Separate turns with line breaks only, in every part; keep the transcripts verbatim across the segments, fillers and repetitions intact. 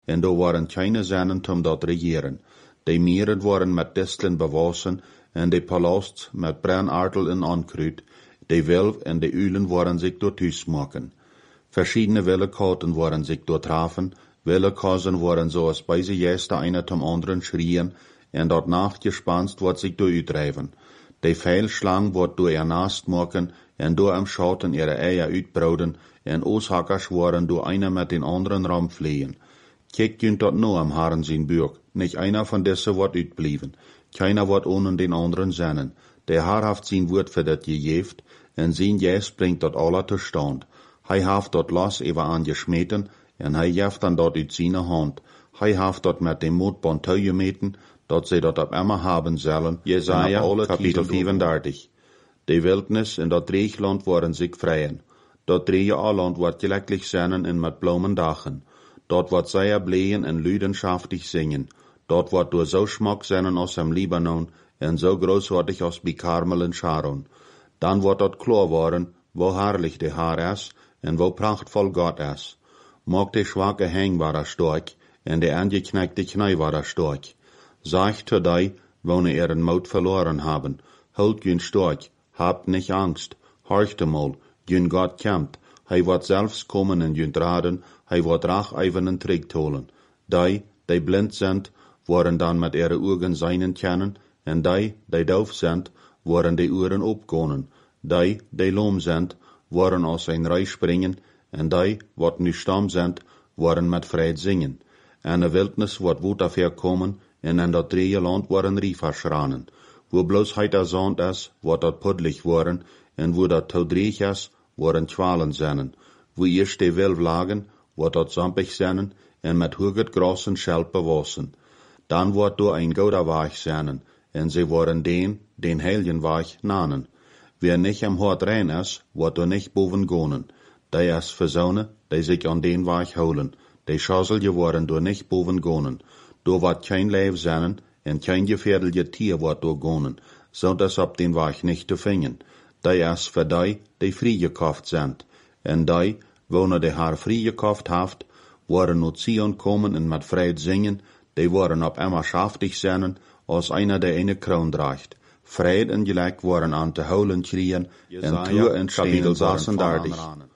en do waren keine zennen om dat regieren. De mieren waren met disteln bewassen, en de palasts met brennartel en ankruid, de wilf en de ulen waren zich door thuis maken. Verschiedene willekaten waren zich doortrafen, willekazen waren zoals bij ze jeste eine zum anderen schrien, en dat nachtgespanst wordt zich door uitdrijven. De veilslang wordt door er naast maken, en door am Schatten ihre Eier uitbrouden, en Ooshackers waren door einer met den anderen ram fliehen. Kijk junt dat no am Haaren zijn buik, nicht einer von desse wordt uitblieven. Keiner wordt ohne den anderen zennen. Der Haar haft zijn woord voor dat gejeft, en zijn jes bringt dat aller te stand. Hij haft dat los even aangesmeten, en hij jeft dan dat uit zijn hand. Hij haft dat met dem moedband tuigemeten, dat zij dat op immer haben zullen. Jesaja, kapitel vierendertig. De wildnis en dat dreegland waren zich vrijen. Dat dreege alland wordt gelecklich zennen en met bloemen dagen. Dort wordt zij bleien en luidenschaftig zingen. Dort wordt door zo schmack zennen als am Libanon en zo großartig als bij Karmel en Sharon. Dan wordt dat klar worden, wo herrlich de Haar is en wo prachtvol God is. Mag de schwache hängbare stark en de angeknackte knijbare stark. Sagt zu die, wo ne ihren Mut verloren haben, holt jün stark, habt nicht Angst, horchte mal, jün Gott kämpft, hij wordt zelfs kommen en jün raden, hij wordt rach eivenen Trick holen. Die, die blind sind, worden dan met ihre Augen seinen kennen, en die, die doof sind, worden die Ohren opkonen. Die, die loom sind, worden aus ein Reich springen, en die, wat nu stam sind, worden met Fried zingen. En de wildnis wordt woed afher komen, en in dat dreie land worden Riefer schranen. Wo bloß heit der Sand is, wordt dat puddlich worden, en wo dat to dreig is, worden Schwalen zennen. Wo eerst de wilf lagen, wordt dat zampig zennen, en met hoeget grossen Schelp bewassen. Dan wordt door ein gouder Weich zennen, en ze worden den, den heiligen Weich nanen. Wer nicht am Hort rein is, wordt door nicht boven gonen. Die is verzonen, die sich an den Weich holen. Die Schassel geworden door nicht boven gonen. Door wordt kein Leib zennen, en kein gefährliche Tier wordt door gonen, so dass op den Weich nicht te vingen. Die is für die, die vrijgekauft sind. En die, wo ne de haar vrijgekauft haft, worden nu Zion kommen en met Fried zingen, die worden op immer schaftig zennen, als einer der eine Kroon draagt. Fried en gelijk worden aan te holen krieën, en toe en kapitel zesendertig.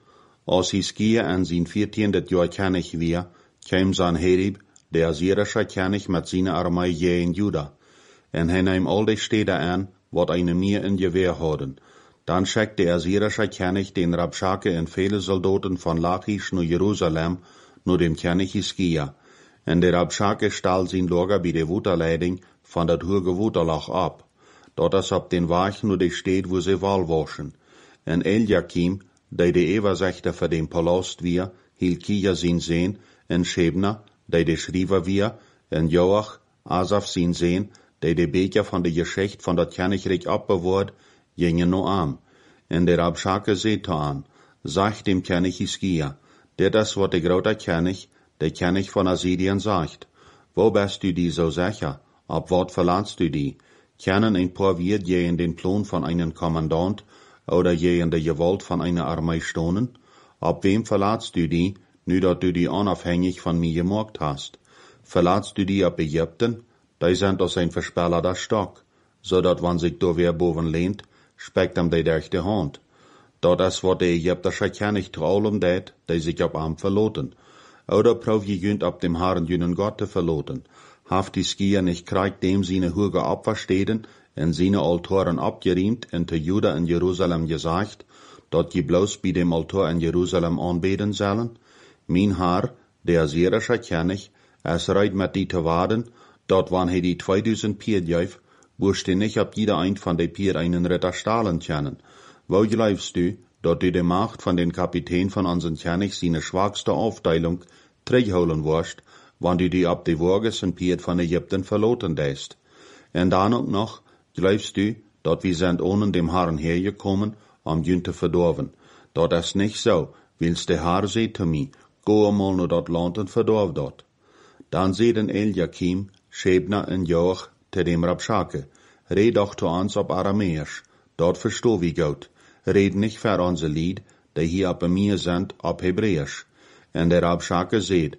Als Hiskia en zijn viertiende jaar kennig weer, kwam Sanherib, de Assyrische kennig met zijn armee je in Juda. En hij nam al die steden aan, wat eine meer in geweer hadden. Dan schickte der Assyrische kennig den Rabschake en vele Soldaten von Lachish naar Jerusalem, nur dem kennig Hiskia. En de Rabschake stal zijn Lager bij de Waterleiding van dat hoge Waterlach ab. Dat is op den Weg nur de steed wo ze wal waschen. En Eliakim, die de Eversechter voor den Palast weer, Hilkia zijn zeen, en Shebna, die de Schriever weer, en Joach, Asaf zijn zeen, die de Beker van de Geschicht van dat Königreich abbewaard, gingen no aan. En de Rabschake seht aan, sagt dem König Hiskia, dit is wat de grote König, de König von Assyrien sagt. Wo bist du die so sicher? Ab wat verlatst du die? Kennen ein paar wir je in den Plan von einem Kommandant oder je in der Gewalt von einer Armee stonen? Ab wem verlatst du die, nu dat du die unabhängig von mir gemacht hast? Verlatst du die ab Ägypten? Die sind aus ein verspellerter Stock, so dat wann sich do wer boven lehnt, speckt am die durch die Hand. Dat is wat de Ägyptische König traulem deed, die sich ab am verloten. Oder prof je junt ab dem Herrn jünen Gott te verloten. Haft die Skier nicht kriegt dem seine Hüge abversteden, en seine Altoren abgeriemt, en te Juda in Jerusalem gesagt, dat je bloß bei dem Altor in Jerusalem anbeten sollen? Mein Herr, der Assyrische König, es reit mit die te waden, dat wann he die zweitausend Pier jäuf, wusste nicht ab jeder ein von de Pier einen Ritter stahlen können. Wo glaubst du, dat du de Macht von den Kapitän von unseren König seine schwachste Aufteilung zurückholen wirst, wann du die ab de Wages en Pier von Ägypten verloten deist? En dann auch noch, glaubst du, dat wir sind ohne dem Herrn hergekommen, um jün te verdorven? Dat is nicht so, wils de Herr seht zu mir, go einmal nur dat Land en verdorf dort. Dann seht Eliakim, Shebna en Joach te dem Rabschake, red doch zu uns ab Aramäisch, dort versteh wie gut. Red nicht für unser Lied, die hier ab mir sind, ab Hebräisch. En der Rabschake seht,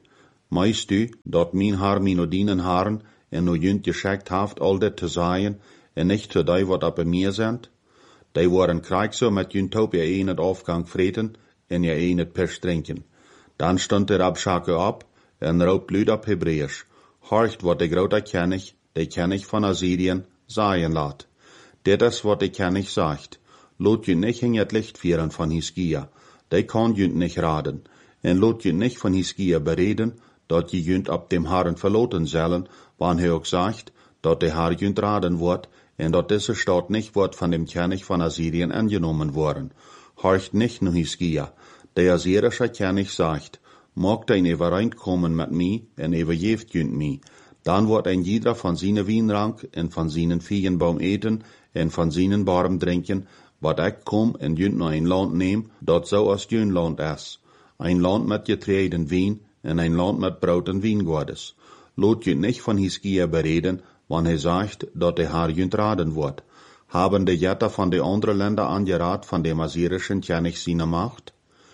Meist du, dat mijn haar mijn dienen haren, en nu junt geschickt haft al dit te zeggen, en nicht zu die wat op mir sind? Die waren krijgso met junt op je een het afgang vreten, en je een het pers drinken. Dan stond de Rabschake op, en roept luid op Hebreeuws, horcht wat de grote König, de König van Assyrien, sagen laat. Dit is wat de König sagt. Lot junt nicht in het licht vieren van Hiskia, die kan junt nicht raden, en lot junt nicht van Hiskia bereden, dat je junt op dem Herren verloten zullen, wann hij ook sagt, dat de Herr junt raden wordt, en dat deze stad nicht wordt van dem König van Assyrien angenommen worden. Horcht nicht nu Hiskia. Der assyrische König sagt, mag dein übereinkommen mit mir, en überjeft junt mi. Dan wordt ein jeder van zijn wienrank, en van zijn viegenbaum eten, en van zijn barm drinken, wat ik kom en junt naar een land neem, dat zo als junt land is. Ein land met getreiden wien, en ein land met brood en wiengordes. Lot junt nicht van Hiskia bereden, wann hij sagt, dat de Herr junt raden wordt. Haben de Jätter van de andere Länder angeraten van dem assyrischen König seine Macht?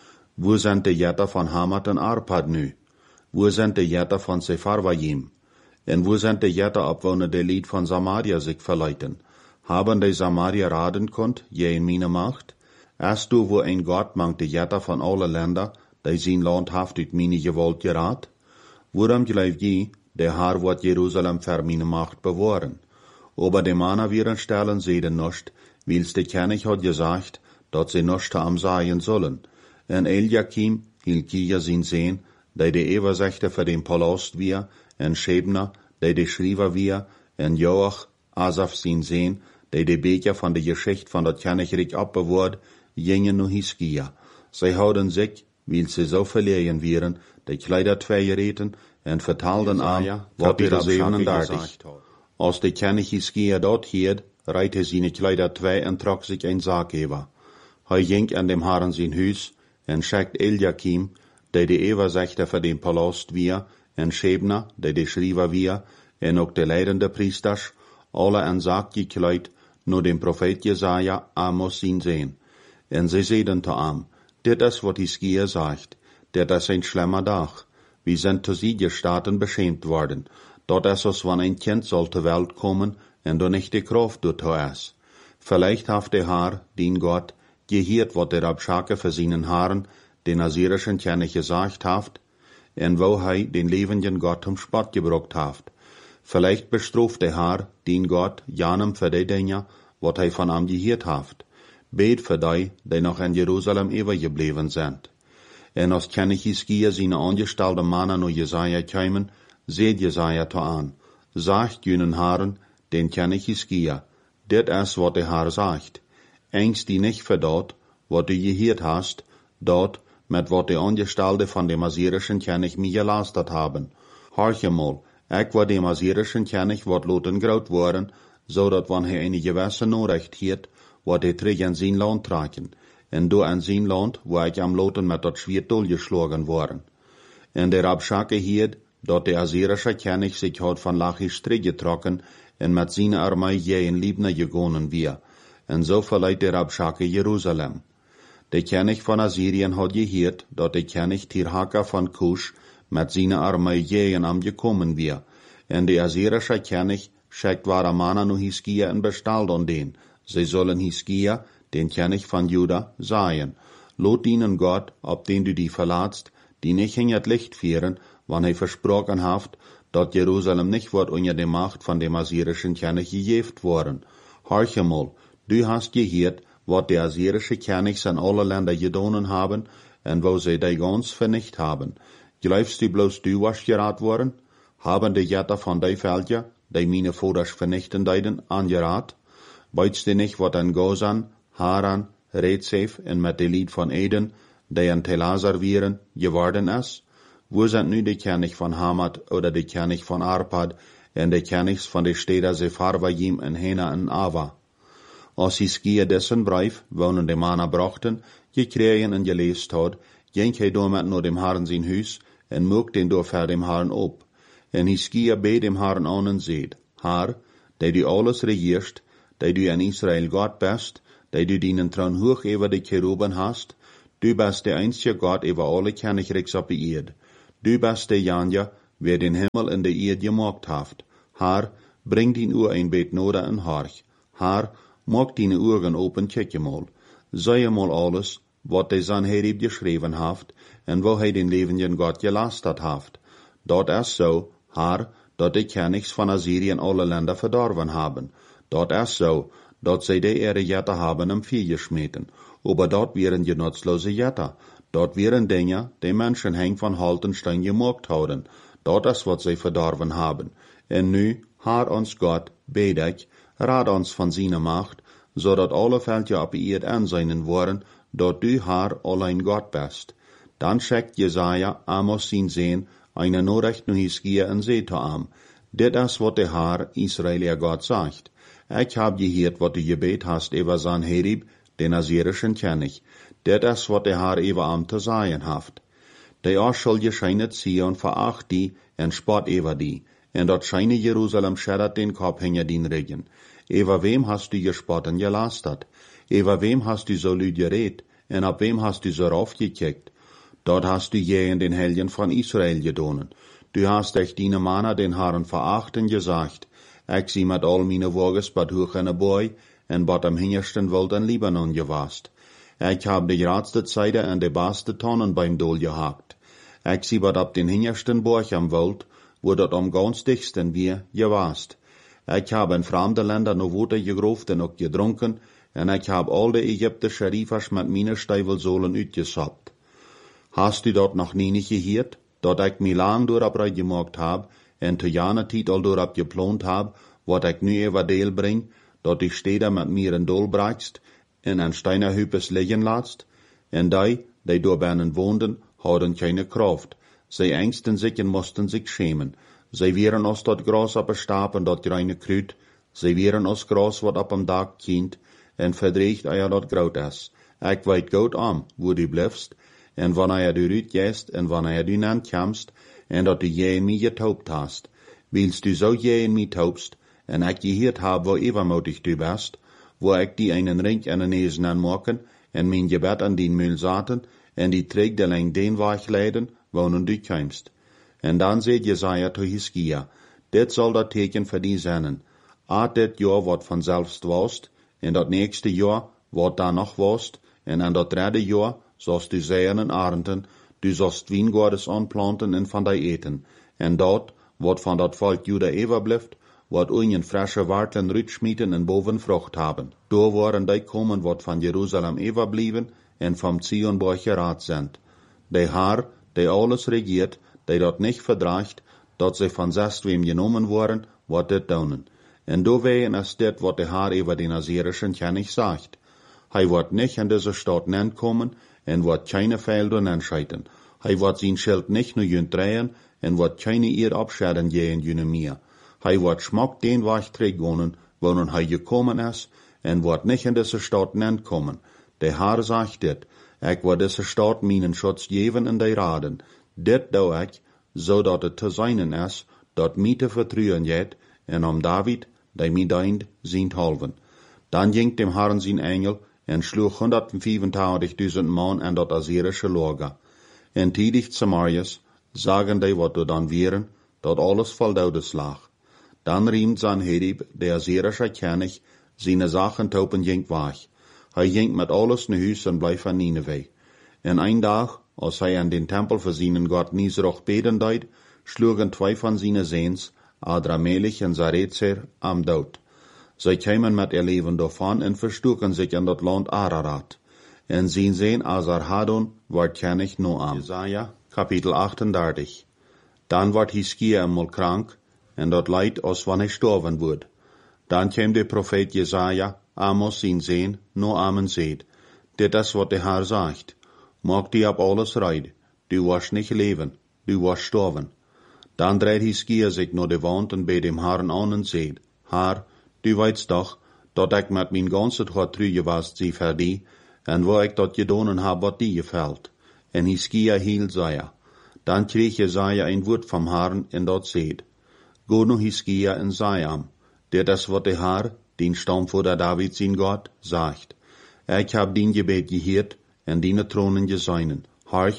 Wo sind de Jätter van Hamat en Arpad nu? Wo sind de Jätter van Sepharvaim? En wo sind de Jätter Abwohner de Lied van Samaria sich verleiten? Haben de Samaria raden konnt, je in meine Macht? Erst du, wo ein Gott mangt de Jätter van alle Länder, die zijn land haft uit meine Gewalt geraat? Worum gleich je, der Herr wird Jerusalem für meine Macht bewahren? Aber die Männer werden stellen sehen nicht, wils der König hat gesagt, dass sie nicht am sein sollen. En Eliakim, Hilkia sin sehen, die die Übersichter für den Palast wir, en Schebner, die die Schreiber wir, en Joach, Asaf sin sehen, die die Becher von der Geschichte von der Königreich abbewahrt, gingen nu Hiskia. Sie houden sich, weil sie so verlegen wären, die Kleider zweiereten, en vertalden an, wat der siebenunddreißig. Als de König Hiskia dort hielt, reite seine Kleider zwei und trug sich ein Sarg über. Hij ging an dem Herrn sein Hus, en schickt Eliakim, der die Übersichter für den Palast wir, en Schebner, der die Schreiber wir, en ook de leidende Priesters, alle en Sarg gekleid, nur dem Prophet Jesaja, Amos sin sehen. En sie sehen zu am, dit is wat Hiskia sagt, dit is ein schlimmer Dag. Wir sind zu Siegerstaaten beschämt worden, dort ist es, wann ein Kind soll zur Welt kommen, en du nicht die Kraft dort es. Vielleicht haft der Herr, den Gott, gehört, wat der Rabschake für seinen Herren, den assyrischen König gesagt haft, en wo hei den lebenden Gott zum Spott gebracht haft. Vielleicht bestraft der Herr, den Gott, janem für die Dinge, wat hei von ihm gehört haft. Bet für die, die noch in Jerusalem übergeblieben sind. En als König Hiskia seine angestellten Männer nur Jesaja kämen, seht Jesaja to an. Sagt jenen Herren, den König Hiskia, dit is wat der Herr sagt. Engst die nicht für dort, wat du gehört hast, dort, mit wat die Angestellte von dem assyrischen König mir gelastet haben. Horche mal, ich war dem assyrischen König wat loten graut worden, so dat wann er eine gewisse Nachricht hiert, wat er träg in sein Land tragen, en du in sein Land, wo ich am loten mit dat Schwert durchgeschlagen worden. En der Rabschake hiert, dat der assyrische König sich hat von Lachisch getrokken, en mit seiner Armee je in Libna gegangen wir, en so verleiht der Rabschake Jerusalem. Der König von Assyrien hat gehört, dat der König Tirhaka von Kusch mit seiner Armee je in am gekommen wir, en der assyrische König schickt wahre Männer nu Hiskia in Bestall an den, sie sollen Hiskia, den König von Juda, sagen, lot ihnen Gott, ob den du die verlatst, die nicht in het Licht führen, wann er versprochen haft, dat Jerusalem nicht wird unter der Macht von dem assyrischen König gegeft worden. Horche mal, du hast gehört, wat der assyrische König in alle Länder gedonen haben, en wo sie die ganz vernicht haben. Glaubst du bloß du was gerat worden? Haben die Jätter von die Völker, die meine Vaters vernichten deiden, angerat? Weißt du nicht, wat an Gozan, Haran, Rezef en met de Lied von Eden, die an Telasar vieren, geworden ist? Wo sind nu die König von Hamat oder die König von Arpad en de Königs von de Städter Sepharvaim en Hena en Ava? Als Hiskia dessen Brief, wonen de Männer brachten, gekriegen en gelest had, ging hij damit nur dem Herrn sein Hus en moog den door voor dem Herrn op. En Hiskia bet dem Herrn an en zeid, Herr, die du alles regierst, die du in Israel Gott bist, die du deinen Thron hoch über die Cheruben hast, du bist der einzige Gott über alle Königreichs auf der Erde. du bist der Janja, wer den Himmel in der Erde gemacht haft. Haar, bring din Uhr ein Bet noda en Harch. Haar, mag dine Augen open, kijk je mal. Sei mal alles, wat de Sanherib geschreven haft, en wo hij den levenden Gott gelastert haft. Dat is zo, Haar, dat de Königs van Assyrien alle Länder verdorven haben. Dat is zo, dat zij de ihre Jätter haben im Vieh geschmeten. Aber dat wären je nutzlose Jätter. Dat wären Dinge, die Menschen heng van Haltenstein gemacht houden. Dat is wat zij verdorven haben. En nu, Haar ons Gott, bid ik, raad ons van zijn macht, zodat alle Veldje op eerd aanzijnen worden, dat du Haar allein Gott bist. Dan schickt Jesaja Amos zijn Zehn eine Nachricht nu Hiskia en Zeta am. Dit is wat de Haar Israël Gott sagt. Ich hab gehört, wat du gebet hast über Sanherib, den assyrischen König. Dit is wat de Haar über am te sagen haft. De auch soll gescheinet Zion veracht die en spot über die. En dat scheine Jerusalem schädert den Kopf hinter den Regen. Über wem hast du gespotten gelastert? Über wem hast du so lüd geredet? En ab wem hast du so raufgekickt? Dort hast du je in den Helden von Israel gedonen. Du hast echt deine Männer den Herren verachten gesagt. Ich sie mit all meine Woges bad hoch in a Boy en bad am hingersten Wald in Libanon gewast. Ich hab die gradste Zeide en de beste Tonnen beim Dol gehakt. Ich sie bad ab den hingersten Borch am Wald, wo dort am ganz dichtsten wir gewast. Ich hab in fremde Länder no Water gegruft en auch gedrunken, en ich hab all de ägyptische Riefers mit meine Steifelsohlen uitgesappt. Hast du dort noch nie nicht gehört, dat ich mi lang durchab gemacht hab, en te jane Tiet al durchab geplant hab, wat ich nu über Deel bring, dat ich steder mit mir in Dol brachst, en an Steinerhüpes liegen latst, en die, die dorbinnen woonden, hadden keine Kraft. Sie ängsten sich und mussten sich schämen. Sie wären aus dort Gras ab Stab und dort reine Krüt, sie wären aus Gras, wat ab am Tag kind, en verdreigt euer dort Graut is. Ich weit gut am, wo du bleibst, en wanneer du rüt gehst, en wanneer du nan kamst, en dat du je in mij getaupt hast. Willst du so je in mij taubst, en ich gehört hab, wo übermutig du bist, wo ich die einen Ring an den Esen anmachen, en mein Gebet an den Müll saten, en die trägt der lang den Weg leiden, wo nun du kämst. En dann seht Jesaja zu Hiskia, dit soll dat Teken für die sein. Aat dit Jahr wat von selbst wost, en dat nächste Jahr wat da noch wost, en an dat dritte Jahr sollst du säen en arenden, du sollst Wiengordes anplanten en van die eten. En dat, wat van dat Volk Juda overblieft, wat unjen frische Wartlen rütschmieten en boven Frucht haben. Do waren die kommen, wat van Jerusalem overblieben, en vom Zionborg geraad sind. Die Haar, die alles regiert, die dat nicht verdraagt, dat sie von selbst wem genommen worden, wat dit daunen. En do wehen es dit, wat de Haar über den assyrischen König sagt. Hij wordt nicht in diese Stadt nennt kommen, en wordt keine Felder entscheiden. Hij wordt zijn Schild nicht nur jünt drehen, en wordt keine ihr abscheren je in jüne mir. Hij wordt schmack den Weg trägonen, wo nun hij gekommen is, en wordt nicht in diese Stadt nennt kommen. De Haar sagt dit, ik wil diese Stadt meinen Schutz geven in die Raden. Dit doe ik, zodat het te zijnen is, dat mij te vertrouwen jet, en om David, die mij deint, zijn halven. Dan ging dem Herrn zijn Engel, en sloeg honderdvierentachtigduizend man en dat Assyrische Lager. En tiedig Samarias, sagen die wat du dan wären, dat alles voldaudes lag. Dan riemt Sanherib, der Assyrische König, seine Sachen taupen ging weg. Hij ging met alles naar huis en bleef van Nineveh. En een dag, als hij aan den Tempel voor zijn Gott Nisroch beden deed, schlugen twee van zijn Seens, Adramelech en Sarezer, am dood. Zij kwamen met ihr Leben davon en verstoken sich in dat land Ararat. En zijn Seen Asarhadon werd König Noam. Jesaja, Kapitel achtendertig. Dan werd Hiskia eenmaal krank, en dat leid als wanneer hij sterven wordt. Dan kwam de profeet Jesaja, Amos zijn Seen, Noam en zeid, dit is wat de Herr sagt, mag die op alles reid, du wirst nicht leven, du wirst sterven. Dan dreht Hiskia sich naar de wand en bij dem Herrn aan en zeid, Herr, du weißt doch, dat ik met mijn ganze hart true was sie für die, en wo ik dat gedonen hab, wat die gefällt. En Hiskia hielt Jesaja. Dan kreeg Jesaja ein Wort vom Herrn en dat zeid, go nu Hiskia en sei am, dit is wat de Herr, den Stammvater David sein Gott, sagt. Ich hab din Gebet gehört, en dine Thronen geseinen. Horch,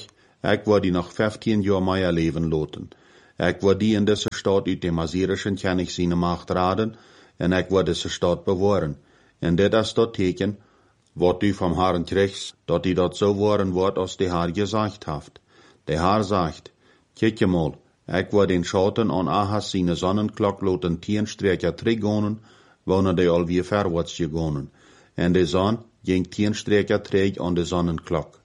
Ik word die nog vijftien jaar meer leven loten. Ik word die in deze stad uit dem Assyrischen König seine Macht raden, en ik word deze stad bewahren. En dit is dat teken, wat u vom Herrn kriegst, dat die dat so worden wordt als de Herr gesagt haft. De Herr sagt, kijk mal, ik word den Schatten an Ahas seine Sonnenklok loten tien streker teruggonen, wonen de alweer verwaarts gegonen. En de zon ging tien streker terug an de Sonnenklok.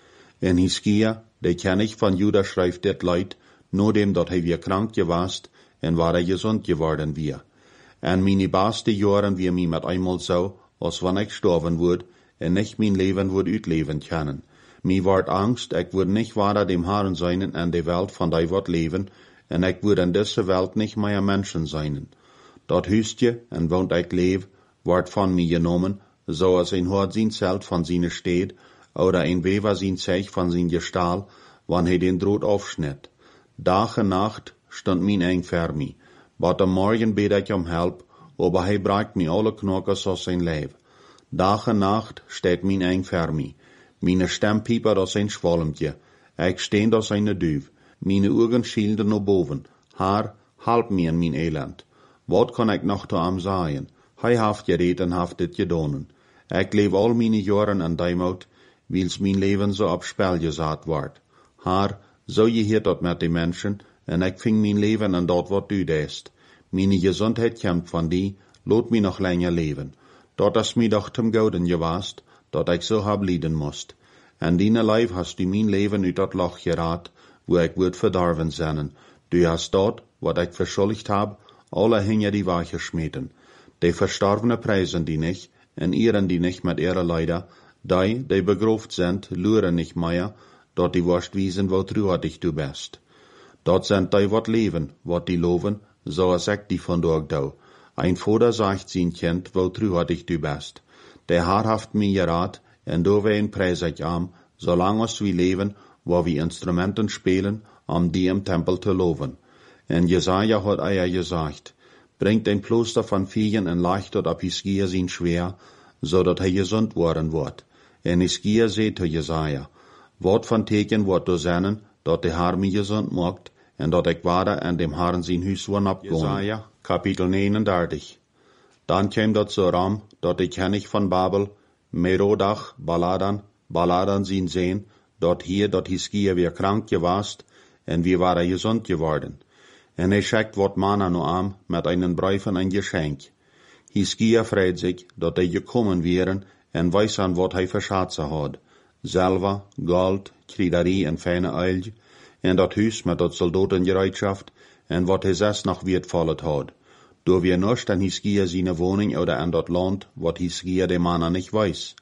En Hiskia, de König van Juda, schrijft dit leid, nodem dat hij weer krank gewast, en waar hij gezond geworden weer. En meine beste jaren weer mij met einmal zo, als wanneer ik sterven word, en nicht mijn leven word uitleven können. Mij wordt angst, ik word nicht wader dem Herrn zijn en de Welt van die wordt leven, en ik word in deze Welt nicht meer Menschen zijn. Dat huisje, en woont ik leef, wordt van mij genomen, zoals een hoort zijn Zelt van zijn steed, oder ein Weber sein Zeich von sein Gestahl, wann he den Droht aufschnitt. Dag en Nacht stond mein eng ver mij, wat am Morgen bet ich um Help, aber he breikt mi alle Knockers aus sein Leib. Dag en Nacht steht mein eng ver mij, meine Stem piepert aus sein Schwalmtje, ich stehend aus seine Düv, meine Augen schielden no boven, Haar, halb mir in mein Elend. Wat kann ich noch zu am sagen? He haft geredet en haft dit gedonen. Ich lebe all meine Jahren an Deimout, wils mijn leven zo op spel gezet wordt. Haar, zo je heert dat met de mensen, en ik ving mijn leven aan dat wat u deest. Mijn gezondheid komt van die, laat mij nog langer leven. Dat is mij doch zum Gouden geweest, dat ik zo heb lijden moest. En die lijf hast du mijn leven uit dat loch geraad, wo ik word verdorven zijn. Du hast dat, wat ik verschuldigd heb, alle hinger die weggeschmeten. De verstorvene prijzen die nicht, en ehren die nicht met ihre Leider, die, die begrooft sind, luren nicht mehr, dat die worst wiesen, wo truhartig du bist. Dat sind die, wat leven, wat die loven, so als ik die von dort dau. Ein Vater sagt sein Kind, wo truhartig du bist. Der Herr haft mir gerat, en do wen preis ich am, solang als wir leben, wo wir Instrumenten spielen, um die im Tempel zu loben. En Jesaja hat eier gesagt, bringt ein Kloster von Viehen en leicht dort ab Hiskia sein schwer, so dat hij gesund worden wordt. En Hiskia zei te Jesaja, wat van teken wordt door zennen, dat de Herr mij gezond maakt, en dat ik waarde en dem Herrn zijn huis worden opgaan. Jesaja, kapitel negenendertig. Dan kwam dat zo ram, dat de König van Babel, Merodach, Baladan, Baladan zien zijn, dat hier, dat Hiskia weer krank gewast, en wir waren gezond geworden. En hij schickt wat Manna no am, met einen Brief en een geschenk. Hiskia freut sich, dat hij gekommen wären, en weiß an wat hij verschatsen had. Silber, Gold, Kriederie en feine Öl, en dat huis met dat Soldatengereitschaft, en wat hij zes nog wertvollet had. Door wir nicht an Hiskia seine Wohnung oder an dat Land, wat Hiskia de Manna nicht weiß.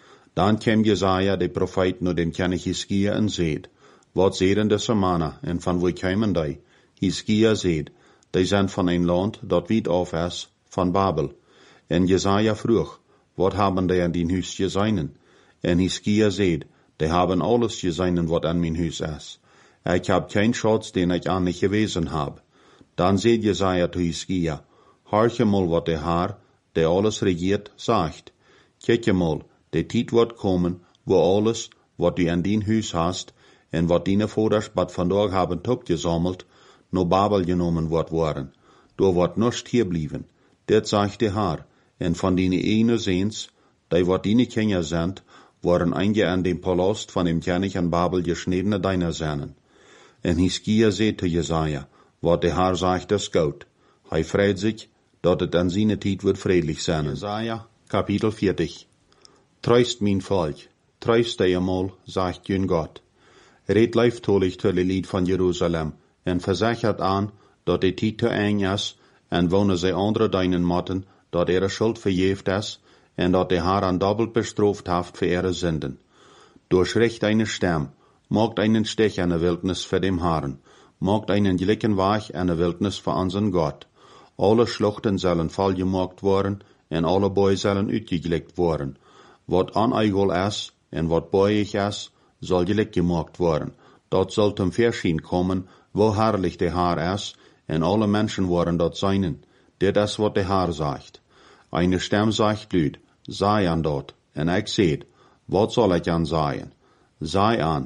Dan kam Jesaja, de Prophet, nur dem König Hiskia en seht, wat sehen deze Manna, en van wo kämen die? Hiskia seht, die sind von ein Land, dat weit auf ist, von Babel. En Jesaja vroeg, wat haben die an din huis geseinen? En Hiskia seht, die haben alles geseinen, wat an mein huis ist. Ich hab kein Schatz, den ich an nicht gewesen hab. Dan seht Jesaja zu Hiskia, horche mal, wat der Herr, der alles regiert, sagt. Kijk mal, de tijd wordt komen, wo alles, wat du an din huis hast, en wat dine Voders bad vandaag haben topgesammelt, no Babel genommen wordt worden. Du wordt nicht hier blieben. Dit sagt der Herr, en van dine ene Seens, die wat dine Kinder sind, worden einige an dem Palast von dem König an Babel geschnittene deiner seinen. En Hiskia seht zu Jesaja, wat der Herr sagt, ist gut. Hij freut sich, dat het an seine Tijd wird friedlich sein. Jesaja, Kapitel vierzig. Treust mein Volk, treust dir mal, sagt jün Gott. Red leiftolig zu de Lied von Jerusalem, en verzechert an, dat de Tijd te eng is, en wonen zij andere deinen motten, dat ihre Schuld verjeft is, en dat de Herr an doppelt bestraft haft für ihre Sünden. Durchricht eine Stem, mogt einen Stich an der Wildnis für dem Herrn, mogt einen glicken Weg an der Wildnis für unseren Gott. Alle Schluchten sollen vollgemacht worden, en alle Bäume sollen uitgeglickt worden. Wat aneigel is, en wat beuig is, soll gelick gemacht worden. Dat soll zum Verschien kommen, wo herrlich der Herr is, en alle Menschen worden dat seinen. Dit is wat der Herr sagt. Eine Stem sagt lüd, sei an dort, en ik seht, wat soll ich an sagen? Sei an,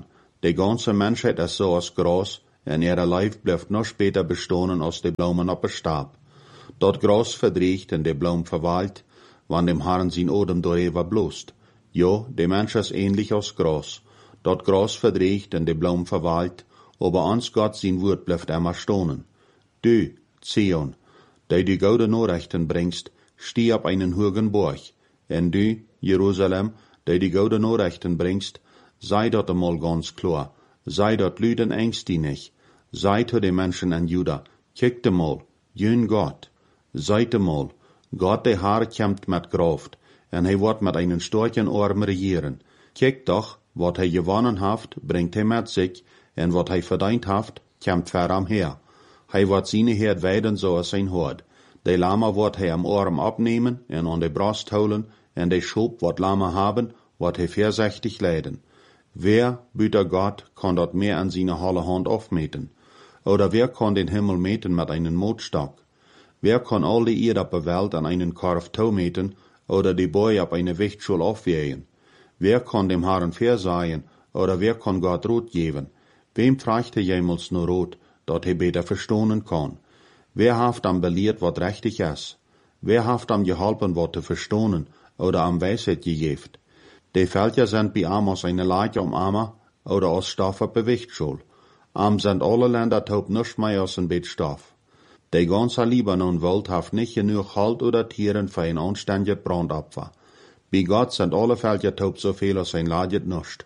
Die ganze Menschheit ist so als Gras, en ihre Leib blijft noch später bestohnen als die Blumen op de Stab. Dat Gras verdriecht en die Blum verweilt, wann dem Herrn sein Odem dorever blost. Jo, die Mensch ist ähnlich als Gras. Dat Gras verdriecht en die Blum verweilt, aber ans Gott sein Wort blijft immer stohnen. Du, Zion, die du gute Nachrichten bringst, steh auf einen hohen Berg. En du, Jerusalem, die du gute Nachrichten bringst, sei dort einmal ganz klar. Sei dort Lüden ängstlich. Sei zu den Menschen in Juda. Kickt einmal, jün Gott. Seid einmal, Gott der Herr kämpft mit Kraft, en hij wird mit einen starken Arm regieren. Kickt doch, wat hij gewonnen haft, bringt hij mit sich, en wat hij verdient haft, kämpft ver am her. Hij wird seine Herd weiden, so als sein Hort. De Lama wird hij am Arm abnehmen, en an de Brust holen, en de Schub, wat Lama haben, wird hij vorsichtig leiden. Wer, büter Gott, kann dort mehr an seine holle Hand aufmeten? Oder wer kann den Himmel meten mit einem Motstock? Wer kann all die Erde auf der Welt an einen Korf Tau meten oder die Bäume auf eine Wichtschule aufwehen? Wer kann dem Herrn versagen oder wer kann Gott Rot geben? Wem fragt er jemals nur Rot, dat er beter verstohnen kann? Wer haft am belehrt, wat richtig ist? Wer haft am geholpen, wat zu verstohnen oder am Weisheit gegeft? Die Völker sind bei am aus eine Leiche um Armer oder aus Stoff auf der Wichtschule. Am sind alle Länder taub nicht mehr aus dem Bett Stoff. Die ganze Libanon-Welt haft nicht genug Halt oder Tieren für ein anständiges Brandopfer. Bei Gott sind alle Völker taub so viel als ein Ladet nicht.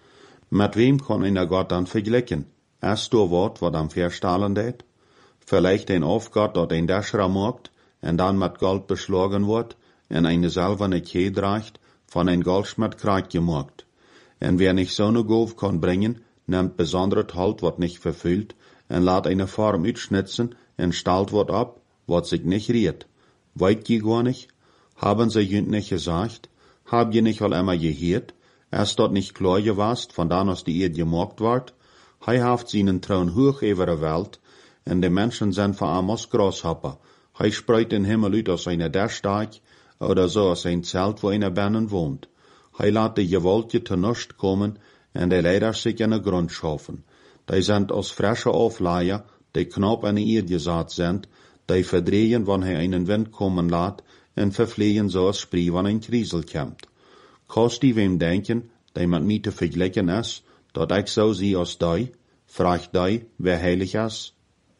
Mit wem kann einer Gott dann vergleichen? Ist du Wort, wat am Verstahlen det? Vielleicht ein Aufgott, dat ein Däschra macht, en dann mit Gold beschlagen wird, en eine silberne Kette reicht, von ein Goldschmied Kreuz gemacht. En wer nicht so ne Gof kann bringen, nimmt besondere Halt, wat nicht verfüllt, en laat eine Form uitschnitzen, en stalt wat ab, wat sich nicht riert. Weit je gar nicht? Haben sie jünd nicht gesagt? Hab je nicht all immer gehört? Ist dort nicht klar gewast, von dann aus die Erde gemacht ward? Hei haft seinen Thron hoch über der Welt, en die Menschen sind vor allem als Grashopper. Hei spreit den Himmel uit aus einer Dächsteig, oder so aus ein Zelt, wo einer Binnen wohnt. Hei laat die Gewaltje te Nust kommen, en die Leider sich in den Grund schaffen. Die sind aus frische Aufleier, die knapp an die Erde gesaat sind, die verdrehen, wann hij einen Wind kommen laat, en verflehen so als Spree, wann ein Kriesel kommt. Kost die wem denken, die mit mir te vergleichen is, dat ik so sie als die, fragt die, wer heilig is?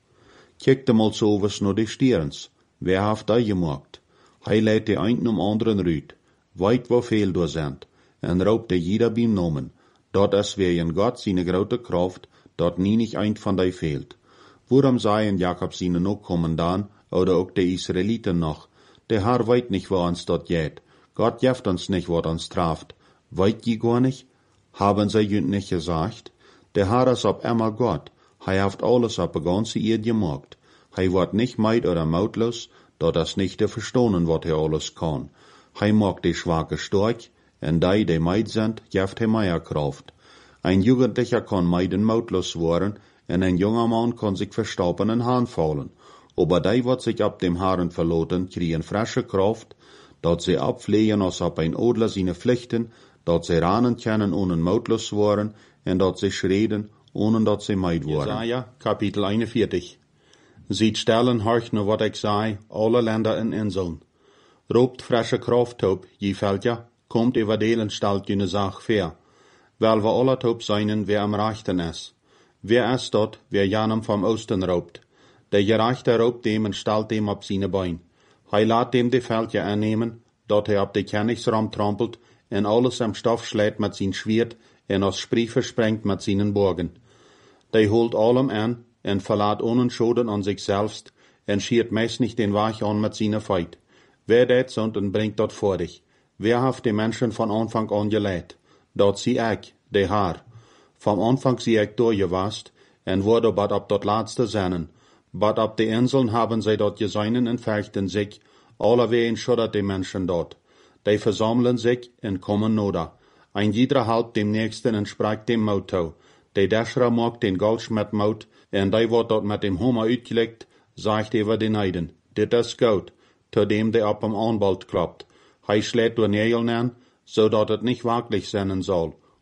Kijkt mal so was nur die Stierens, wer haft die gemacht? Hij leidt die einen um anderen rüt, weit wo viel du sind, en raubt die jeder beim Nomen. Dat is wer in Gott seine grote Kraft, dat nie nicht ein von die fehlt. Worum seien Jakob seine noch kommen dann, oder auch die Israeliten noch? Der Herr weit nicht, wo uns dort geht. Gott jeft uns nicht, wo uns traft. Weit je gar nicht? Haben sie jünd nicht gesagt? Der Herr ist ab immer Gott. Hij haft alles ab der ganze Erde gemacht. Hij wird nicht meid oder mautlos, dat das nicht te verstohnen, wat er alles kann. Hij macht die Schwache stark, en die, die meid sind, jeft hij mehr Kraft. Ein Jugendlicher kann meiden mautlos worden, en ein junger Mann kann sich verstauben in Hahn fallen. Aber die, wat sich ab dem Herrn verloten, kriegen frische Kraft, dat sie abflehen als ab ein Adler seine Pflichten, dat sie ranen können, ohne mautlos worden, en dat sie schreden, ohne dat sie meid worden. Jesaja, Kapitel einundvierzig. Sieht stellen, horch nur wat ich sei, alle Länder in Inseln. Robt frische Kraft op, je Völker, kommt über delen stalt jene Sach fair. Weil wir alle top seinen, wer am Rechten ist. Wer ist dort, wer janem vom Osten raubt? Der Gerechte raubt dem und stalt dem ab seine Bein. Hij laat dem die Völker annehmen, dat hij op de Königsraum trampelt, en alles am Stoff schlägt mit sein Schwert, en aus Spree versprengt mit seinen Borgen. Der holt allem an, en verlaat ohne Schoden an sich selbst, en schiert meist nicht den Weg an mit seiner Feit. Wer det sunt und bringt dort vor dich? Wer haft die Menschen von Anfang an geleit? Dort sie ich, der Herr. Vom Anfang sie ich durchgewast, en wurde bad ab dort letzte seinen. Bad ab die Inseln haben sie dort geseinen und fechten sich, allerweil schuddert die Menschen dort. Die versammeln sich und kommen noda. Ein jeder halbt dem Nächsten und spricht dem Motto. Die Däschra mag den Goldschmied Maut, en die wird dort mit dem Hummer uitgelegt, sagt über den Heiden. Dit is gut, zu dem der ab am Anwalt klappt. Hij schlägt door Nägeln an, so dat het nicht wirklich sein soll.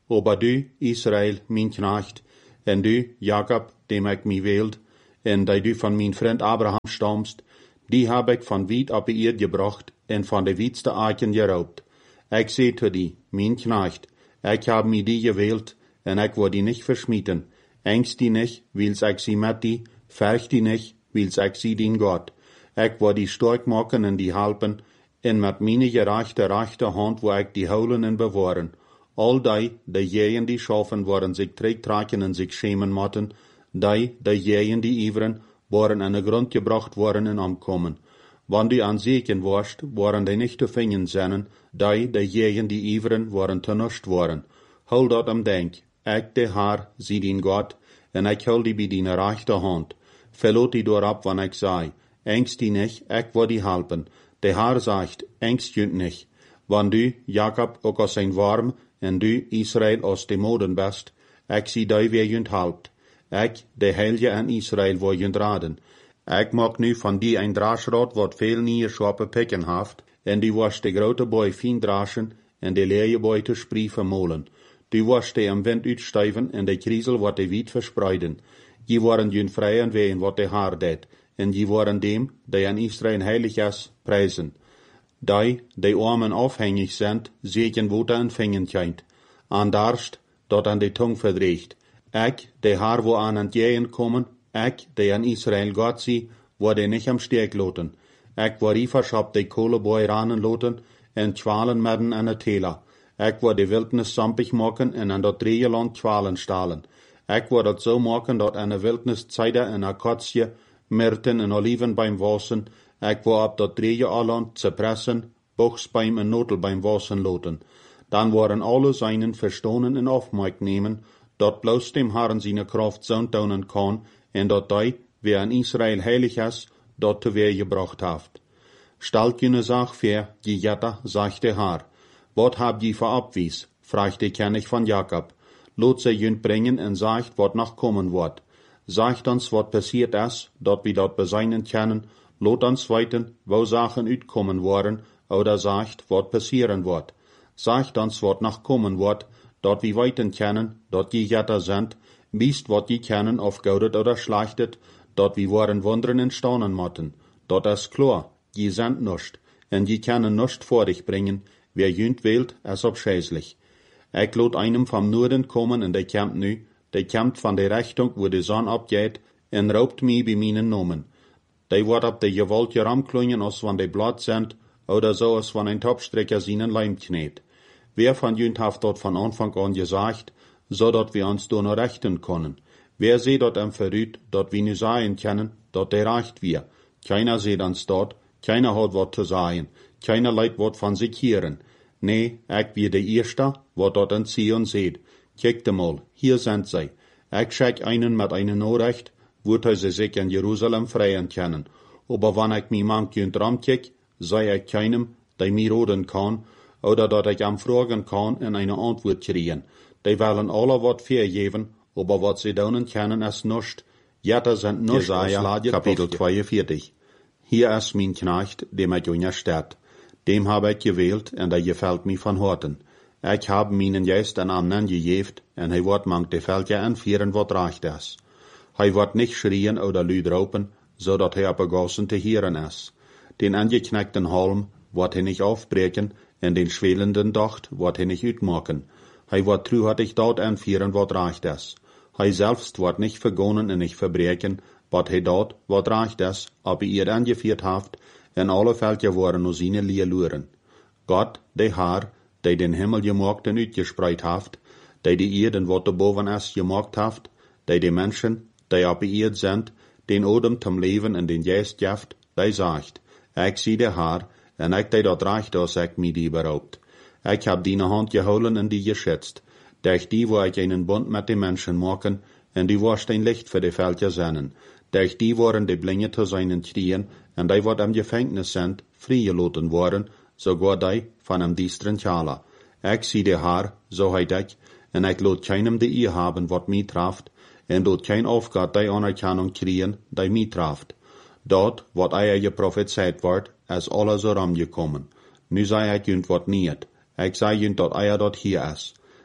Aber du, Israel, mijn knecht, en du, Jacob, dem ik mij wählt, en die du van mijn vriend Abraham stammst, die heb ik van wiet op de eerd gebracht en van de wietste eiken geraubt. Ik zei te die, mijn knecht, ik heb mij die gewählt, en ik word die niet verschmieten. Engst die nicht, wils ik sie met die, vercht die nicht, wils ik sie dien Gott. Ik word die sterk maken en die helpen, en met mijn gerechte rechte hand wo ik die houden en bewaren. Al die, die jeeën die schaffen, worden zich terugtrekken en zich schämen moeten. Die, die jeeën die iveren, worden aan de grond gebracht worden en omkomen. Wanneer die aan zeken worst, worden die niet te vinden zijn. Die, die jeeën die iveren, worden te nust worden. Hou dat am denk. Ik, de Haar, zie dien God, en ik hou die bij die rechte hand. Verloot die doorop, wanneer ik zei, engst die nicht, ik word die helpen. De Haar zegt, engst junt nicht. Wanneer du, Jacob, ook als zijn warm, en du, Israel, als de moden best, ik zie die weer junt helpt. Ik, de Heilige en Israel, word junt raden. Ik maak nu van die een draasrad, wat veel nieuwe schape pikken heeft, en die was de grote boy fien draschen, en de leie boy te spree vermolen. Die was de am wind uitstuiven, en de kriezel wat de wiet verspreiden. Die waren jun vrij en ween wat de Haar deed, en die waren dem, die aan Israël heilig is, prijzen. Die, die armen afhängig zijn, zeken wo en vingen kent. Aan darst, dat aan de tong verdreigt. Ik, de Haar wo aan het jeeën komen, ik, die aan Israël God zie, word niet am steek loten. Ik word iverschap de koleboy ranen loten, en twalen medden aan het tela. Ik word de wildnis sampig maken en aan dat drieëland twalen stalen. Ik word het zo maken dat aan de wildnis zijde en akatie, myrten en oliven beim wassen, ik word op dat drieëland zepressen, bochsbeim en notel beim wassen loten. Dan worden alle zijnen verstonen en afmaak nemen, dat bloos dem Herren zijn kracht zo'n tonen kan, en dat hij, wie aan Israël heilig is, dat teweer gebracht heeft. Stelt je zaak voor, die jette, zegt de Haar. Wat heb je voor abwies? Vraagt de König van Jacob. Lot ze junt brengen en zegt wat nog komen wordt. Zegt ons wat passiert is, dat we dat beseinen kennen. Lot ons weten, wo Sachen uitkomen worden, oder zegt wat passieren wordt. Zegt ons wat nog komen wordt, dat we weten kennen, dat je jetter sind, wiest wat je kennen of goudet oder schlechtet, dat we worden wonderen en staunen moeten. Dat is klar, je sind nuscht, en je kennen nuscht vor dich bringen, wer jünt wählt, is abscheißlich. Ik laat einem vom Norden kommen en de kämpt nu, de kämpt van de Richtung, wo de zon opgeht, en raubt mij bij mijn nomen. De wordt op de gewalt geramklungen, als van de blad sind, oder so als van een Topstrecker seinen Leim kneet. Wer von jünt haft dort von Anfang an gesagt, so dat wir uns da noch rechten können. Wer seht dort am Verrüt, dat wir nu sagen können, dat de recht wir. Keiner seht uns dort, keiner hat wat zu sagen, keiner leit wat von sich hören. Nee, ik wie de Erste, wat dort in Zion seht. Kijkt mal, hier sind sie. Ik schick einen mit einer Nachricht, wird sie sich in Jerusalem freien können. Aber wenn ich mi mank jünt ramkijk, sei ich keinem, der mir roden kann, oder dat ich am fragen kann en eine Antwort kriegen. Die wollen alle wat vergeben, aber wat sie daunen können ist nuscht. Jette sind nuscht. Jesaja, Kapitel zweiundvierzig. Hier ist mein Knecht, dem ich untersteht. Dem habe ich gewählt, en der gefällt mir von Horten. Ich habe meinen Geist an anderen gegeben, en hij wird mank de Völker anführen, wat recht ist. Hij wird nicht schrien oder lüd raupen, so dat hij begossen te hören ist. Den angeknackten Halm wird hij nicht aufbrechen, en den schwelenden Docht wird hij nicht uitmaken. Hij wird truhartig dort anführen, wat recht ist. Hij selbst wird nicht vergonnen en nicht verbrechen, wat hij dort, wat recht ist, ob er ihr angeführt haft, en alle Völker worden nur seine Leer luren. Gott, de Haar, die den Himmel gemacht en uitgespreid haft, die die Erden wat erboven is gemacht haft, die die Menschen, die op de Erd sind, den Odem zum Leben en den Geist jaft, die sagt, ik zie de Haar, en ik die dat recht als ik mij die beraubt. Ik heb die Hand gehouden en die geschützt, durch die wo ik einen Bund mit den Menschen maken, en die was ein Licht für die Völker sennen. Durch die waren die Blinge zu seinen Knien, en die wat am Gefängnis sind, freigelassen worden, sogar die von am diesteren Tjaler. Ik zie de Haar, so heit ik, en ik laat keinem die ihr haben, wat mij traft, en laat kein Aufgabe die Anerkennung kriegen, die mij traft. Dort, wat eier je prophezeit wordt, is alles erom gekommen. Nu zei ik junt wat niet. Ik zei junt dat eier dat hier is.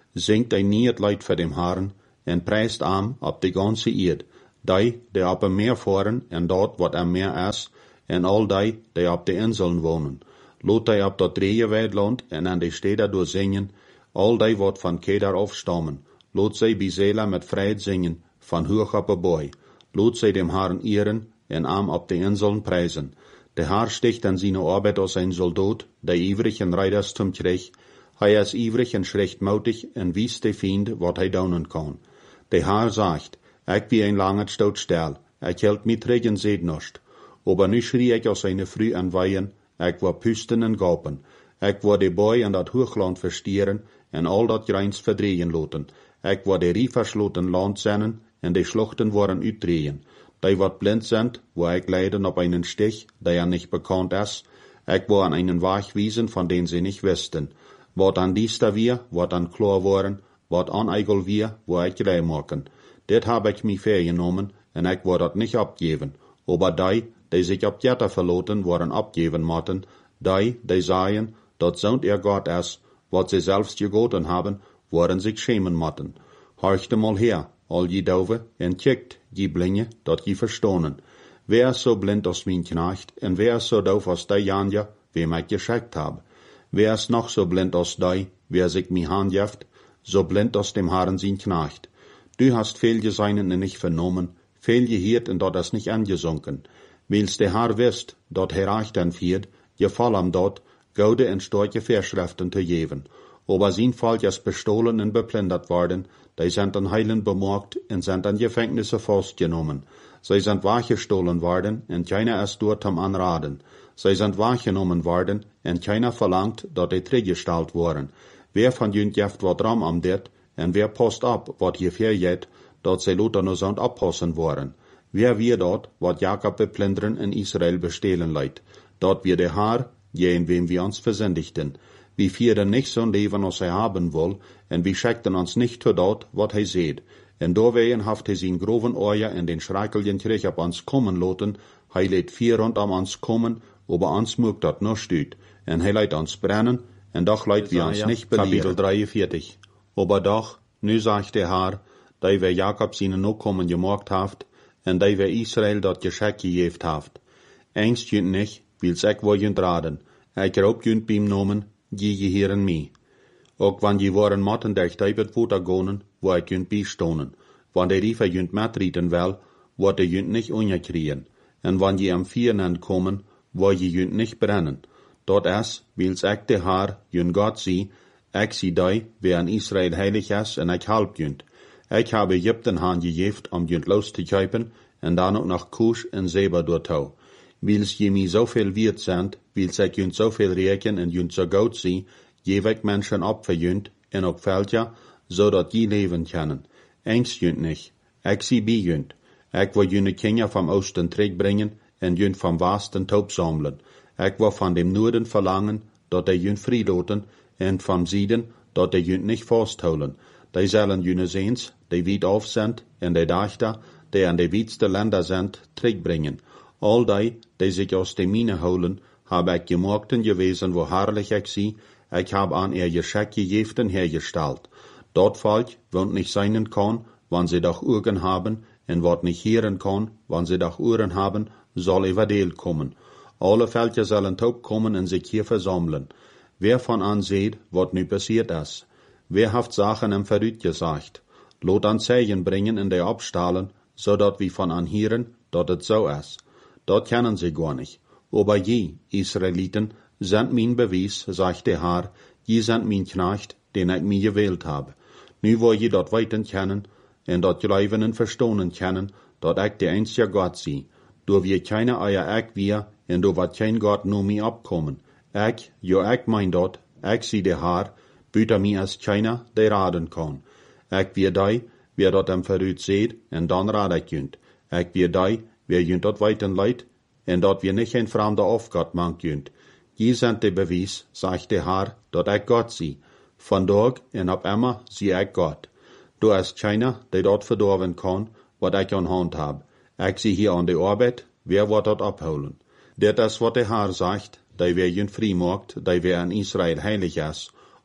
Zingt ein niet leid voor dem Herren, en prijst am op de ganze eerd, die, die op hem meer voeren, en dat wat hem meer is, en al die, die op de inseln wonen. Lot die op dat drieën weiland, en aan de steden door zingen, al die wat van Kedar afstammen. Lot zij bij Zela met vrijheid zingen, van hoog op een boy. Lot zij dem Herren eeren, en am op de inseln prijzen. De Haar sticht aan zijn arbeid als een soldaat, die ivrig en rijders zum kreeg. Hij is ivrig en schrechtmoutig en wies de vriend wat hij doen kan. De Haar zegt, ik wie een langer stout stel, ik hield mij terug en zeed nost. Aber nu schrie ik als een vrouw en weien, ik wou pusten en gapen. Ik wou de boy en dat hoogland verstieren, en al dat grijns verdrehen loten. Ik wou de rieversloten land zennen, en de schluchten worden uitdrehen. Die wat blind zijn, wou ik leiden op einen Stich, die er nicht bekannt is. Ik wou an einen Weg wiesen, von den sie nicht wisten. Wat an dies da wir, wat an klar worden, wat an eigel wir, wou ik rei maken. Dit heb ik mij vergenomen, en ik wou dat nicht abgeben. Aber die, die sich op Jetter verloten, worden abgeben mochten, die, die sagen, dat zo'n er Gott is, wat sie selbst gegoten haben, worden sich schämen mochten. Horchte mal her, al je dove, en kijkt, je blinde, dat je verstonen. Wer is so blind als mijn knecht, en wer is so doof als die Janja, wem ik geschickt heb? Wer is nog so blind als die, wer sich mij handjeft, so blind als dem Herren zijn knecht? Du hast viel geseinen en nicht vernommen, viel gehiert en dat is nicht angesunken. Wils de Herr wisst, dat hij recht en viert, je fall am dort, goude en storche Verschriften te geven. Aber zijn Volk is bestohlen en beplündert worden, die sind an Heilen bemerkt en sind an Gefängnisse festgenommen. Sie sind weggestohlen worden en keiner ist dort am Anraden. Sie sind weggenommen worden en keiner verlangt, dat die teruggestellt worden. Wer von jünt jeft wat ram am dit, en wer post ab, wat hier verjet, dat sie loter no sind abpassen worden. Wer wir dort, wat Jakob beplündern en Israel bestehlen leid. Dort wir der Herr, je in wem wir uns versündigten. Wir vieren nicht so'n Leben, als hij haben will, en wir scheckten uns nicht zu dort, wat hij seht. En doorwegen haft hij zijn groven oorja en den schreikeljen terug op ons kommen loten, hij leed vier rondom ons kommen, aber ons moekt dat nog stuit. En hij leidt ons brennen, en doch leidt wir ons nicht belieren. Kapitel dreiundvierzig. Aber doch, nu sagt der Herr, die wir Jakob seine Nachkommen gemerkt haft, en die wir Israel dat Geschenk gegeft haft. Engst jünt nicht, wils ik wo jünt raden. Ik raub jünt beim nomen, je gehieren mij. Ook wann je waren matten der Steibet voter gonen, wo ik jünt bijstonen. Wann de riefer jünt matrieten wel, wordt de jünt nicht ungekriegen. En wann je am Vieren kommen, wo je jünt nicht brennen. Dort is, wils ik de Haar, jünt Gott zie, ik zie die, wer an Israel heilig is, en ik halb jünt. Ik habe Egypten haan gegeeft om jünt los te kuipen, en dan ook nog Kusch en Seba doortouw. Wils je mij zoveel wiert zijn, wils ik jünt zoveel reken en jünt zo goed zie, geef ik mensen op voor jünt, en ook veldja, zodat je leven kunnen. Engst jünt nicht. Ik zie bij jünt. Ik wil jüne Kinder vom Osten terugbrengen, en jünt vom Westen taub sammeln. Ik wil van dem Noorden verlangen, dat de jünt vriloten, en vom Süden, dat de jünt nicht vasthouden. Die zullen jüne Seens, die weit auf sind, en die Dachter, die an de weitste Länder sind, terugbrengen. Al die, die sich aus de Mine holen, habe ich gemerkten gewesen, wo herrlich ich sie, ich habe an ihr Geschenk gegeben hergestellt. Dort Volk, wohnt nicht sein kann, wann sie doch Augen haben, en wat nicht hören kann, wann sie doch Ohren haben, soll überdeelt kommen. Alle Völker sollen taub kommen en sich hier versammeln. Wer von an seht, wat nu passiert is? Wer haft Sachen im Verrüt gesagt? Lot an Zeichen bringen in der Abstahlen, so dat wir von an hören, dat het so is. Dat kennen sie gar nicht. Aber je, Israeliten, sind mein Beweis, sagt der Herr, je sind mein Knecht, den ich mir gewählt habe. Nu wo je dat weiten kennen, en dat geloven en verstonen kennen, dat ik de einzige Gott zie. Door wie keine eier ik wir, en door wat kein Gott nur mir abkommen. Ik, jo ik mein dat, ik zie de Herr, büter mi als keiner, de raden kan. Ik wie die, wer dat am Verrüt seht, en dan rad ik jünt. Ik wie die, wer jünt dat weiten leid, en dat wir nicht ein fremder Aufgott mank jünt. Je sind de Beweis, sagt der Herr, dat ik Gott zie. Vandaag en op immer zie ik Gott. Du is keiner, die dort verdorven kan, wat ik aan hand heb. Ik zie hier aan de arbeid, wer wordt dat opholen. Dit is wat de Herr zegt, die wer jünt vrij maakt, die wer in Israel heilig is,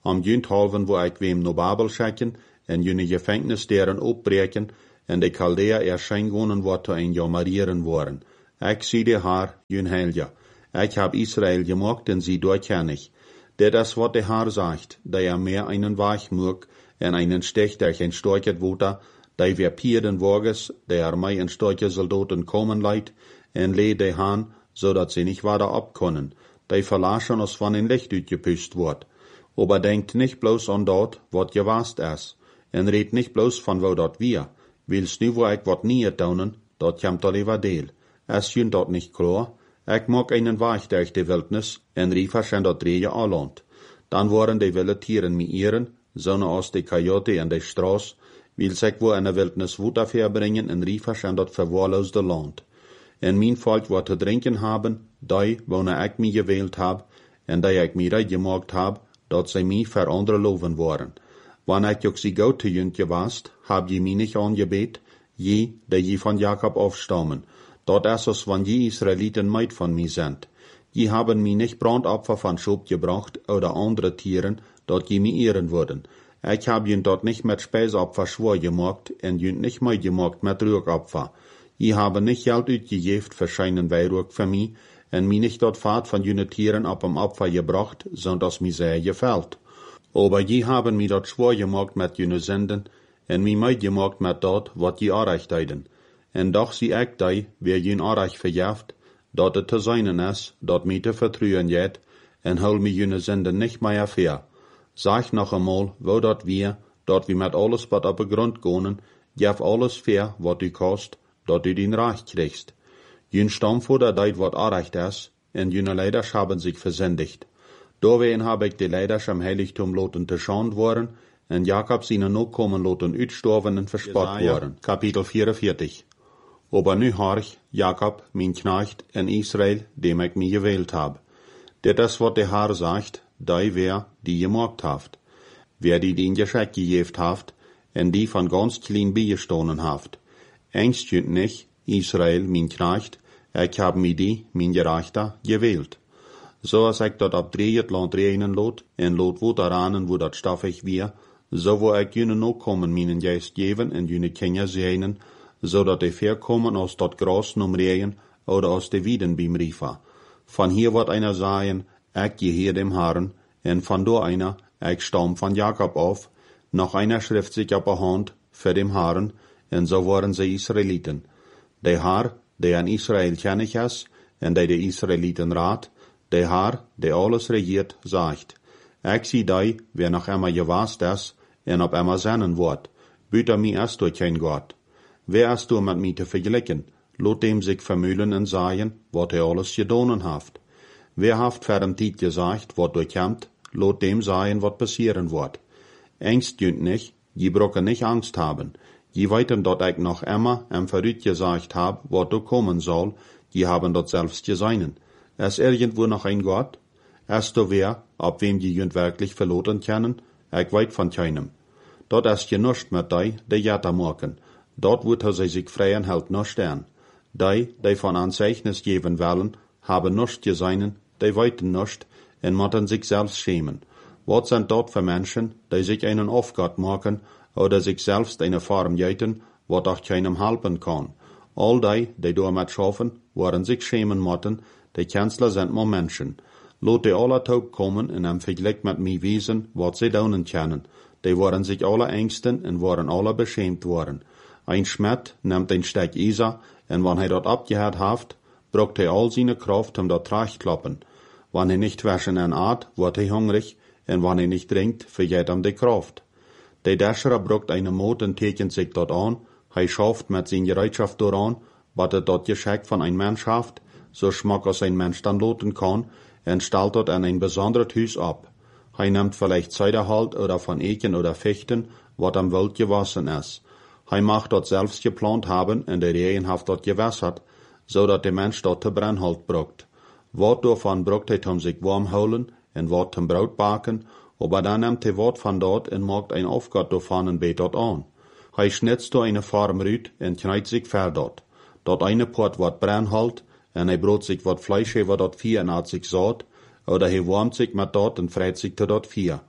am junt halven wo ik wem no Babel schicken, en jene Gefängnis deren opbreken, en de Chaldea erscheinen wat te een jamarieren worden. Ik zie de haar, jun heilja. Ik heb Israel gemacht, en sie dort ken ich. Dat is wat de haar sagt, da er mehr einen Weichmurk, en einen Stech, der geen storchet woter, da wir pierden woges, der er mei en storche Soldaten kommen leit, en le de haan, zodat sie nicht weiter abkonnen, da verlaschen os van een Licht uitgepust wordt. Aber denkt nicht bloß an dort, wat je wast is, en red nicht bloß van wo dat wir, wils nu wo ik wat nie daunen, dat jamt al deel. Es jün dat nicht klar, ik mag einen Weich durch de Wildnis, en riefers en dat dreje alland. Dan waren de wilde Tieren mieren, zonne als de Coyote en de Straß, wils ik wo in de Wildnis Wutter verbringen, en riefers en dat verwahrloosde Land. En mijn volk wat te drinken haben, die, wonne ik mij gewählt hab, en die ik mij reid gemaakt hab, dat zij mij voor andere loven waren. Wanneer ik ook sie goud te jünt gewast, hab je mij niet aangebet, je, die je van Jakob afstammen. Dat is als wann je Israeliten meid van mij zijn. Je haben mij niet brandopfer van Schop gebracht oder andere Tieren, dat je mij ehren würden. Ik hab je dat niet met Speisopfer schwor gemaakt en je niet meid gemaakt met Rühropfer. Je haben nicht Geld uitgegeven für scheinen Weihrug für mij, en mij nicht dat Vaat van jene Tieren op een Opfer gebracht, sondern mij sehr gefällt. Aber je haben mij dat schwor gemaakt met jene Sünden, en mij meid gemaakt met dat, wat je aanrecht heiden. En doch zie ik die, wer jen aanrecht verjaft, dat het te zijnen is, dat mij te vertrouwen jet, en hul mij jene Sünden nicht mehr ver. Sag noch einmal, wo dat wir, dat wir met alles wat op de grond gonen, jef alles ver, wat u kost, dat du den Reich kriegst. Jün Stammvater deit wat aanrecht is, en jene Leiders haben sich versendigt. Doorween heb ik de Leiders am Heiligtum loten te schand worden, en Jakob seine Nachkommen loten uitstorven en verspot worden. Kapitel vierundvierzig. Aber nu horch, Jakob, mijn knecht, en Israel, dem ik mij gewählt hab. Dit is wat de Herr sagt, die wer die gemaakt haft. Wer die den Geschenk gegeft haft, en die van ganz klein bijgestonen haft. Engst jünt nicht, Israel, mijn knecht, ik hab mij die, mijn gerechter, gewählt. So als ik dat op drieët land reinen lot, en lot wo daranen, wo dat staffig wir, so wo ik jene no kommen mijn geest geven en jene Kinder zeinen, so dat de verkommen aus dat Gras num reien, oder aus de Wieden beim Riefer. Van hier wordt einer sagen, ik geheer dem Herrn, en van do einer, ik stamm van Jakob auf, noch einer schrift sich op a hand, für dem Herrn, en so waren sie Israeliten. De Herr, der an Israel kennig is, en der de Israeliten raad, de Herr, der alles regiert, sagt, ik zie die, wer noch einmal gewast is, en op einmal seinen wordt, büter mi erst durch kein Gott. Wer ist du mit mir te vergleichen? Lot dem sich vermühlen en sagen, wat er alles gedonen haft. Wer haft für den Tiet gesagt, wat durchkämmt, lot dem sagen, wat passieren wird. Ängst jünt nicht, je brocke nicht Angst haben. Je weiten dort ich noch immer em verrüt gesagt hab, wat du kommen soll, je haben dort selbst geseinen. Es irgendwo noch ein Gott? Erst du wer, ob wem je jünt wirklich verloren kennen? Ich weit von keinem. Dort ist je nuscht mit dei, de jata morgen. Dort wird er sich freien hält noch stern. Die, die von Anzeichnis geben wollen, haben nuscht geseinen, die weiten nuscht, en motten sich selbst schämen. Was sind dort für Menschen, die sich einen Aufgott machen, oder sich selbst eine Form jäten, wat auch keinem helfen kann. All die, die damit schaffen, waren sich schämen motten, die Kanzler sind nur Menschen. Lot die alle taub kommen in einem Vergleich mit mir wiesen, wat sie daunen kennen. Die waren sich alle ängsten und waren alle beschämt worden. Ein Schmied nimmt ein Stück Isa, en wann hij dat abgehört haft, braucht hij all seine Kraft um dat Trachklappen. Wann hij nicht waschen en aat, wordt hij hungrig, en wann hij nicht trinkt, vergeht ihm de Kraft. De Däscherer braucht eine Mot en tekent sich dort an, hij schafft mit sein Gereitschaft doran, wat er dort Geschenk von ein Mensch haft, so schmack als ein Mensch dann loten kann, en stellt dort an ein besonderes Hüs ab. Hij nimmt vielleicht Zeiderhalt oder von Eken oder Fechten, wat am Wild gewassen is. Hij mag dort selbst geplant haben, en de Regen haft dort gewässert, so dat de Mensch dort te Brennholz brucht. Wat davon brucht hij um sich warm holen, en wat zum Brot baken, aber dann nimmt hij wat van dort en maakt ein Aufgott davon en bet dort an. Hij schnitzt do eine Form rüt en kneit sich ver dort. Dort eine Port wat Brennholz, en hij brot sich wat Fleisch hever dort vier en hat sich saat, oder hij warmt sich mit dort en freit sich te dort vier.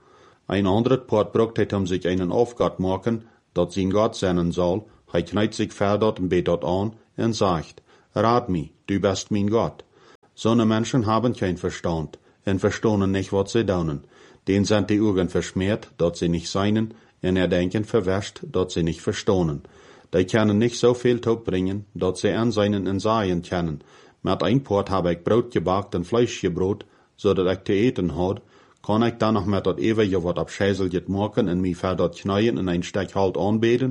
Ein anderes Port brucht het um sich einen Aufgott machen, dort sein Gott sein soll, hij kneit sich ver dort und bet dort an und sagt, rat mi, du bist mein Gott. Sonne Menschen haben kein Verstand und verstohnen nicht, was sie daunen. Den sind die Augen verschmiert, dort sie nicht seinen, und er denken verwäscht, dort sie nicht verstohnen. Die können nicht so viel Tod bringen, dort sie an seinen und Saien kennen. Mit ein Port habe ich Brot gebackt und Fleisch gebrot, so dat ich zu eten had, kann ich dann noch mit dat ewige wat abscheiselget machen und mich ver dort knäuen in ein Stück halt anbeten?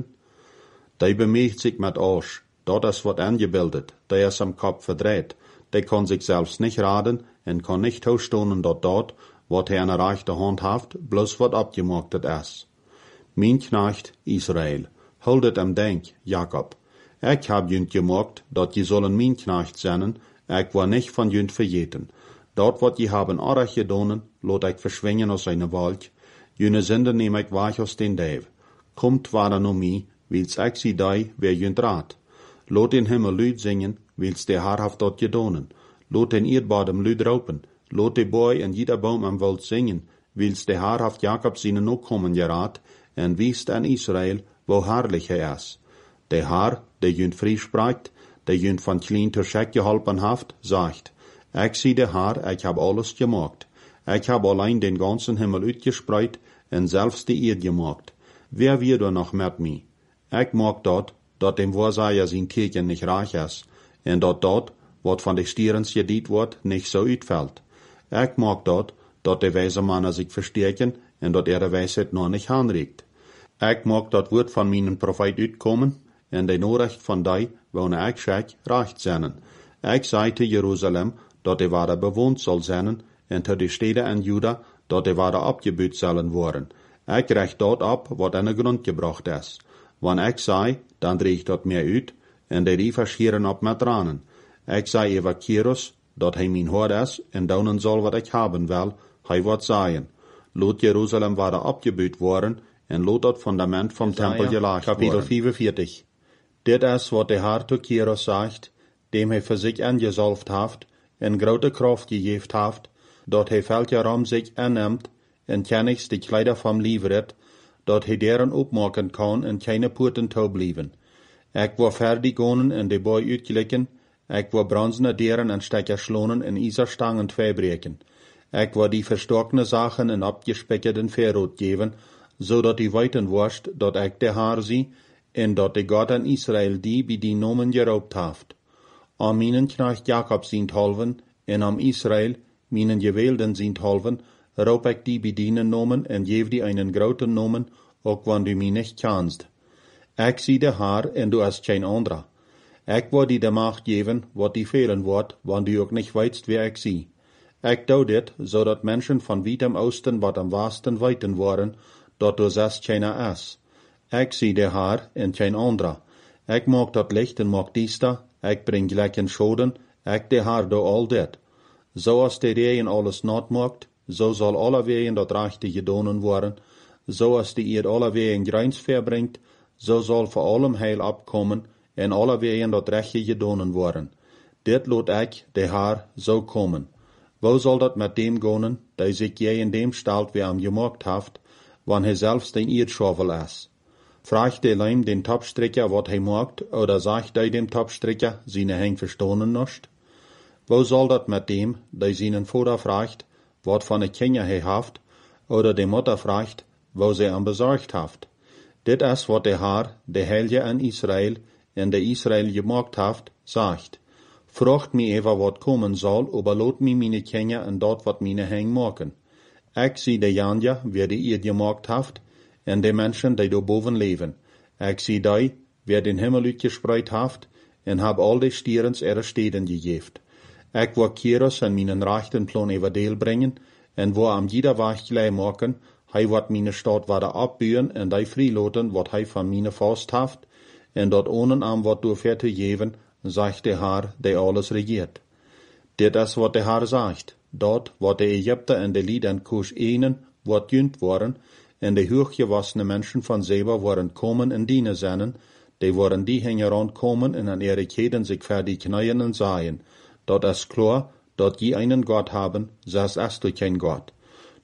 Die bemächt sich mit Arsch, dort ist wat angebildet, der ist am Kopf verdreht, der kann sich selbst nicht raten und kann nicht hochstonen dort dort, wat er eine rechte Hand haft, bloß wat abgemachtet ist. Mein Knecht Israel, holdet am Denk, Jakob. Ich hab jünt gemacht, dat je sollen mein Knecht sein, ich war nicht von jünt verjeten. Dort wat je haben Arach gedonen, lot ich verschwingen aus seine Wald, jüne Sinde nehm ich weich aus den Däv. Kommt ware no mi, wils ich sie dei, wer jünt rat. Lot den Himmel Lüd singen, wils der Haar haft dort gedonen. Lot den Erdbadem Lüd raupen, lot de Boy en jeder Baum am Wald singen, wils der Haar haft Jakob seine no kommen gerat, en wiest an Israel, wo herrlich er is. Der Haar, der jünt frie spricht, der jünt von klein zur Scheck geholpen haft, sagt, ich sieh der Haar, ich hab alles gemacht. Ich hab allein den ganzen Himmel uitgespreit en selbst die Erde gemacht. Wer wird da noch mit mir? Ich mag dort, dort dem Wahrsager sein Kirchen nicht reich ist, en dort dort, wat von de Stierens gedient wird, nicht so uitfällt. Ich mag dort, dort der weise Mann sich verstärken en dort er der Weisheit noch nicht anregt. Ich mag dort wird von meinen Prophet uitkommen, en de Nachricht von dei, wonen ich schek, recht sein. Ich sei zu Jerusalem, dort er ware bewohnt soll sein, en zu de Städte in Juda, dort er ware abgebüht sollen worden. Ich recht dort ab, wat an den Grund gebracht ist. Wann ich sei, dann dreh ich dort mehr uit, en de Riefer schieren ab mit Tranen. Ich sei Eva Kirus, dort hij mein Hort ist, en daunen soll, wat ich haben will, hij wat seien. Lot Jerusalem ware abgebüht worden, en lot dort Fundament vom Tempel gelagt worden. Kapitel vierundvierzig. Dit is wat de Herr zu Kirus sagt, dem hij für sich angesalft haft, en grote Kraft gegeft haft, dort hij velke ram sich annimmt, en kennigs die Kleider vom Lieveret, dort hij deren opmaken kan en keine Purten tau blieben. Ik war fertig gonen en de boy uitgelikken, ik war bronzene deren en stekker schlonen en Iserstangen tweebreken. Ik war die verstockene Sachen en abgespekkerten Verrot geven, so dat die weiten wurscht, dat ik de Haar zie, en dat de Gott an Israel die bij die Nomen geraubt haft. Am meinen Knecht Jakob sind halven, en am Israel, meinen Gewählten sind halven, raub ich die bedienen Nomen en geef die einen groten Nomen, ook wann du mich nicht kannst. Ich zie de Haar en du hast kein anderer. Ich word die de Macht geven, wat die fehlen wordt, wann du ook nicht weißt, wer ich zie. Ich dau dit, so dat Menschen von weit am Osten wat am wasten weiten waren, dat du sagst keiner is. Ich zie de Haar en kein anderer. Ich mag dat Licht en mag dies da, ich bring gleichen Schoden, ich de Haar do all dit. So als de Rehen alles not maakt, so soll alle wegen dat rechte gedonen worden, so als die Erd alle wegen Greins verbringt, so soll vor allem Heil abkommen, en alle wegen dat rechte gedonen worden. Dit lot ik, de Haar, so kommen. Wo soll dat met dem gonen, die sich je in dem stelt, wie am gemacht haft, wann hij selbst den Erdschaufel is? Fragt de Leim den Topstricker, wat hij maakt, oder sagt hij dem Topstricker, seine Heng verstonen nicht? Wo soll dat met dem, die seinen Vater fragt, wat von de Kinder hij haft, oder de Mutter fragt, wo sie am besorgt haft? Dit is wat de Haar, de Heilige an Israel, en de Israel gemacht haft, sagt. Frucht mi eva wat kommen soll, aber lot mi meine Kinder en dort wat meine Heng maken. Ich zie de Janja, wer die ihr gemacht haft, en de Menschen, die do boven leven. Ich zie die, wer den Himmel uitgespreid haft, en hab all de Stierens ihre Städten gegeft. Ich wo Kirus en meinen rechten Plan eva deel bringen, en wo am jeder Wach glei maken, hij wat meine Stadt wade abbühen, en die friloten, wat hij van meine Faust haft, en dort ohnen am wat du ferte geven, sagt der Herr, der alles regiert. Dit is wat der Herr sagt, dort, wat de Ägypter en de Lieden Kusch einen, wat jünt waren, en de hochgewassene Menschen von Seba waren kommen en dienen seinen, die waren die Hängeran kommen en an ihre Keden sich fertig knäuen en seien. Dort is klar, dort je einen Gott haben, saß es du kein Gott.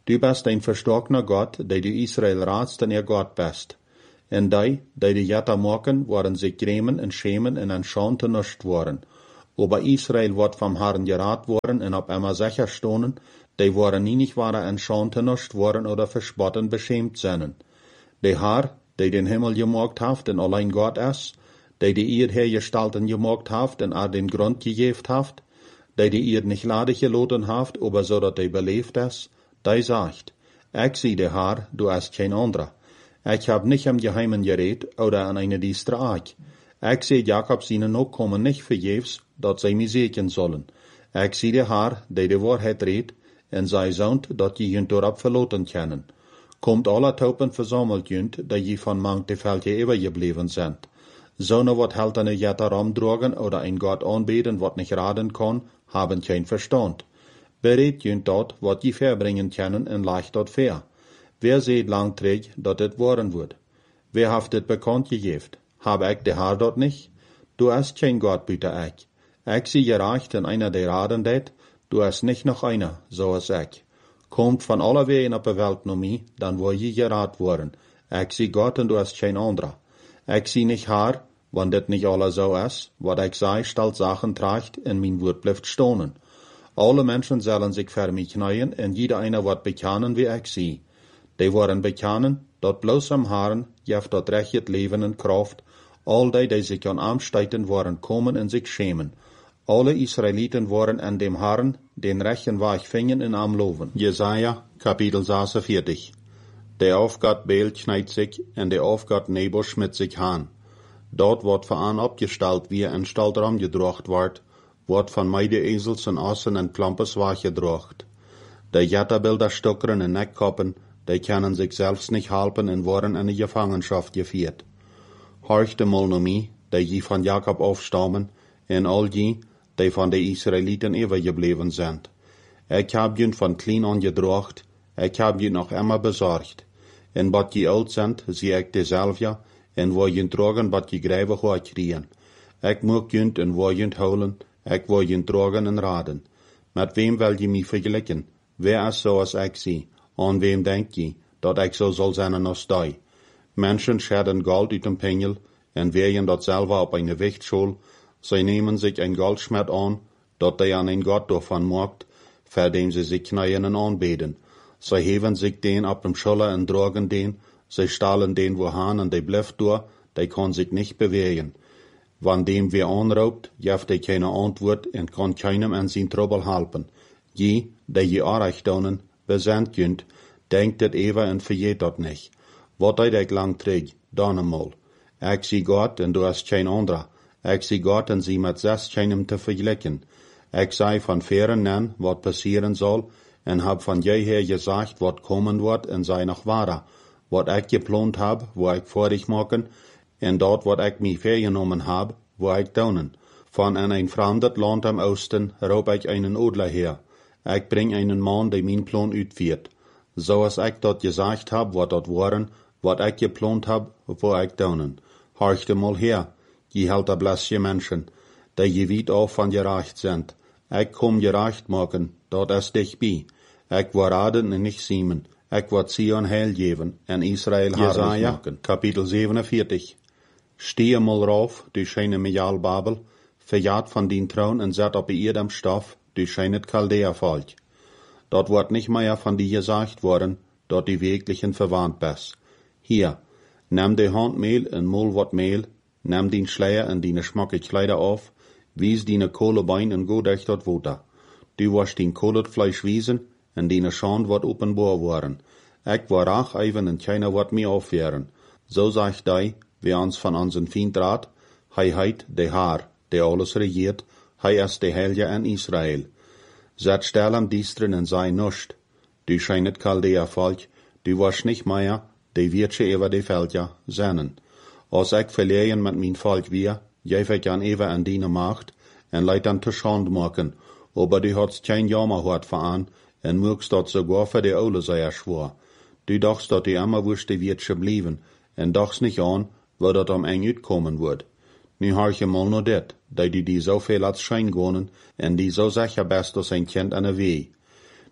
Du bist ein verstorkener Gott, der du Israel ratst, en ihr Gott bist. En die, die die jetta maken, waren sich grämen en schämen en an Schande nischt worden. Aber Israel wird vom Herrn gerat worden en op immer sicher stonen, die waren nie nicht waren an Schande nischt worden oder verspotten beschämt seinen. Der Herr, der den Himmel gemacht haft en allein Gott ist, der die Erd hergestalten gemacht haft en er den Grund gegeben haft, der die Erd nicht ladig geloten haft, aber so dat die beleeft ist, der sagt, ich sie der Herr, du hast kein anderer. Ich hab nicht am Geheimen geredet oder an eine diestre Ark. Ich seh Jakob seine Nachkommen nicht vergebens, dat sie mich segnen sollen. Ich seh der Herr, der die Wahrheit redet, en sei zond, dat je junt dorop verloten kennen. Kommt alle Taupen versammelt junt, dat je van mank de Veltje übergebleven sind. Zonen wat heltene jetta ramdrogen oder ein Gott anbeten, wat nicht raden kann, haben kein Verstand. Berät junt dort, wat je verbringen können, en leicht dort fair. Wer seht langträg, dat het worden wird? Wer haft het bekannt gegeben? Hab ich de Haar dort nicht? Du hast kein Gott, bitte ich. Ich sie gereicht in einer der Raden det, du hast nicht noch einer, so als ich. Kommt von aller Wegen op de Welt nur mi, dann wo je gerat worden. Ich sie Gott und du hast kein anderer. Ich sie nicht Haar, wann det nicht alle so ist, wat ich sei, stalt Sachen tragt, en mein Wort bleibt stonen. Alle Menschen sollen sich für mich knien, en jeder einer wird bekennen, wie ich sie. Die waren bekennen, dat bloß am Herrn, jeft dat recht Leben en Kraft, all die, die sich an Amsteiten waren kommen en sich schämen. Alle Israeliten waren an dem Herrn, den rechten Weg fingen in am Loven.
Jesaja, Kapitel zesenveertig. Der Aufgott Beel schneit sich, en der Aufgott Nebo schmidt sich haan. Dort wordt van opgesteld wie een staltram gedrocht wordt, wordt van meideezels en assen en klampes weggedrocht. De jetterbilder stukkeren en nekkoppen, die können sich selbst nicht halten en worden in de Gefangenschaft geführt. Horch de Molnomie, die je van Jakob aufstammen, en all die, die van de Israeliten übergebleven sind. Ich hab jün von klein an gedrocht, ich hab jün noch immer besorgt. En wat je oud sind, zie ik dezelfde, en wo jün drogen wat je grijven gaat kriegen. Ik moet jün en wo jün holen, ik wil jün drogen en raden. Met wem wil je mij vergelijken? Wer is zoals ik zie? Aan wem denk je, dat ik zo zal zijn als die? Menschen scheiden Gold uit een pengel, en werjen dat selber op eine Wichtschule. Zij nemen sich ein Goldschmied an, dat die an ein Gott davon macht, für den sie sich knien en anbeten. Zij heven sich den op dem Schulter en drogen den, zij stahlen den wo haan en die blijft door, die kann sich nicht bewegen. Wann dem wer anraubt, jeft die keine Antwort en kann keinem an sein Trouble helpen. Je, die je Arrecht donen, besendt junt, denkt het even en vergeet dat nicht. Wat hij dich lang trägt, dan eenmaal. Ik zie Gott en du hast kein anderer. Ik zie Gott en sie met zes keinem te vergelijken. Ik zei van veren nen wat passieren zal, en hab van jeher gesagt wat kommen wordt en sei noch wahrer. Wat ik geplant hab, wo ik vorig maken, en dat wat ik mij vergenomen hab, wo ik donen. Van in een vreemd land am Osten roep ik einen Odler her. Ik bring einen Mann, der mijn plan uitviert. Zoals ik dat gesagt hab, wat dat waren, wat ik geplant hab, wo ik donen. Horchte mal her, je helt a blesje Menschen, die je weet af van gerecht sind. Ik kom gerecht maken, dat is dichtbij. Ik wil raden en niet siemen. Ik wil Zion heil geven en Israël heilig maken.
Kapitel zevenenveertig. Stehe mal rauf, du scheine Mijal Babel, verjaat van dien troon en zet op iedem stof, du scheinet Chaldea volk. Dort wordt nicht mehr van die gesagt worden, dat die wirklichen verwandt bist. Hier, nimm de Handmehl en mol wat Mehl, nimm dien Schleier en die schmacke Kleider auf, wies die Kohlebein en go durch dat Water. Du wirst dien Kohletfleisch wiesen, en die Schand wat openbaar worden. Ik war rach even en keiner wat mir aufwehren. So sagt die, wer uns von unseren Feind rat, hei heit de Haar, der alles regiert, hei ist de Helge en Israel. Zet stel am Diestren en sei nuscht. Du scheinet Chaldea Volk, du warst nicht mehr, de wird je über de Veltja sennen. Als ik verleien met mijn volk weer, geef ik aan even aan die macht, en leid dan te schand maken, aber du hast kein jammer hart veraan, en mögst dat sogar für de Ole sei schwor. Du dachtst dat die immer wusste wird gebleven, en dachts nicht an, wo dat am eng uitkommen wird. Nu harche mal no dit, die die die so viel als schein gonen, en die so sicher best als ein Kind an de weh.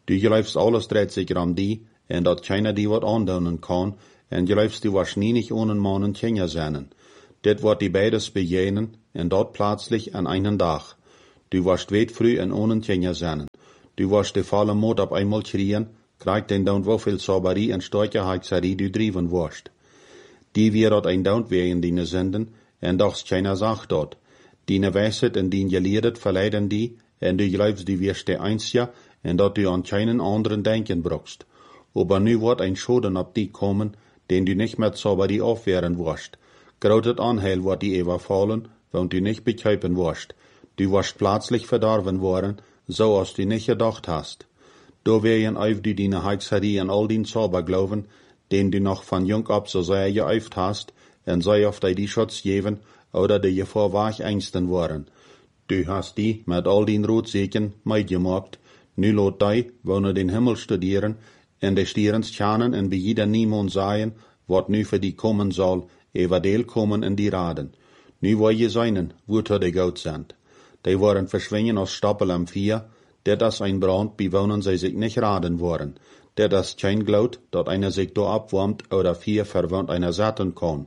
Du geloofst alles dreht sich om die, en dat keiner die wat aandoen kan, en geloofst du was nie nicht ohne Mannen Kinder zijn. Dit wordt die beides bejenen, en dat plötzlich an einen Tag. Du warst weit früh en ohne Kinder zijn. Du warst de volle Mut op einmal schreien, kriegt den down wofel Sauberie en starke Hexerie du driven warst. Die wir dat ein down wegen dine Sünden, en doch keiner sagt dort. Dine Weisheit en dien geleerdet verleiden die, en du glaubst du wirst der Einzige, en dat du an keinen anderen denken brauchst. Aber nu wird ein Schaden ab die kommen, den du nicht mit Sauberie aufwehren wirst. Großes Anheil wird die Eva fallen, wenn du nicht begreifen wirst. Du wirst plötzlich verdorben worden, so als du nicht gedacht hast. Da werden auf du deine Hexerie und all den Zauber glauben, den du noch von jung ab so sehr geäuft hast, und sei auf die Schutz geben, oder die Gefahr wach Ängsten waren. Du hast die mit all den Rotsegen mitgemacht, nu lot die, wo den Himmel studieren, en de stierens schanen en bei jeder niemand sagen, wat nu für die kommen soll, ewa deel kommen in die Raden. Nu wo je seinen, wo de goud sind. Die waren verschwingen als Stapel am Vier, der das ein Brand bewohnen sie sich nicht raden worden, der das kein glaut, dat einer sich do abwärmt oder vier verwohnt einer satten kann.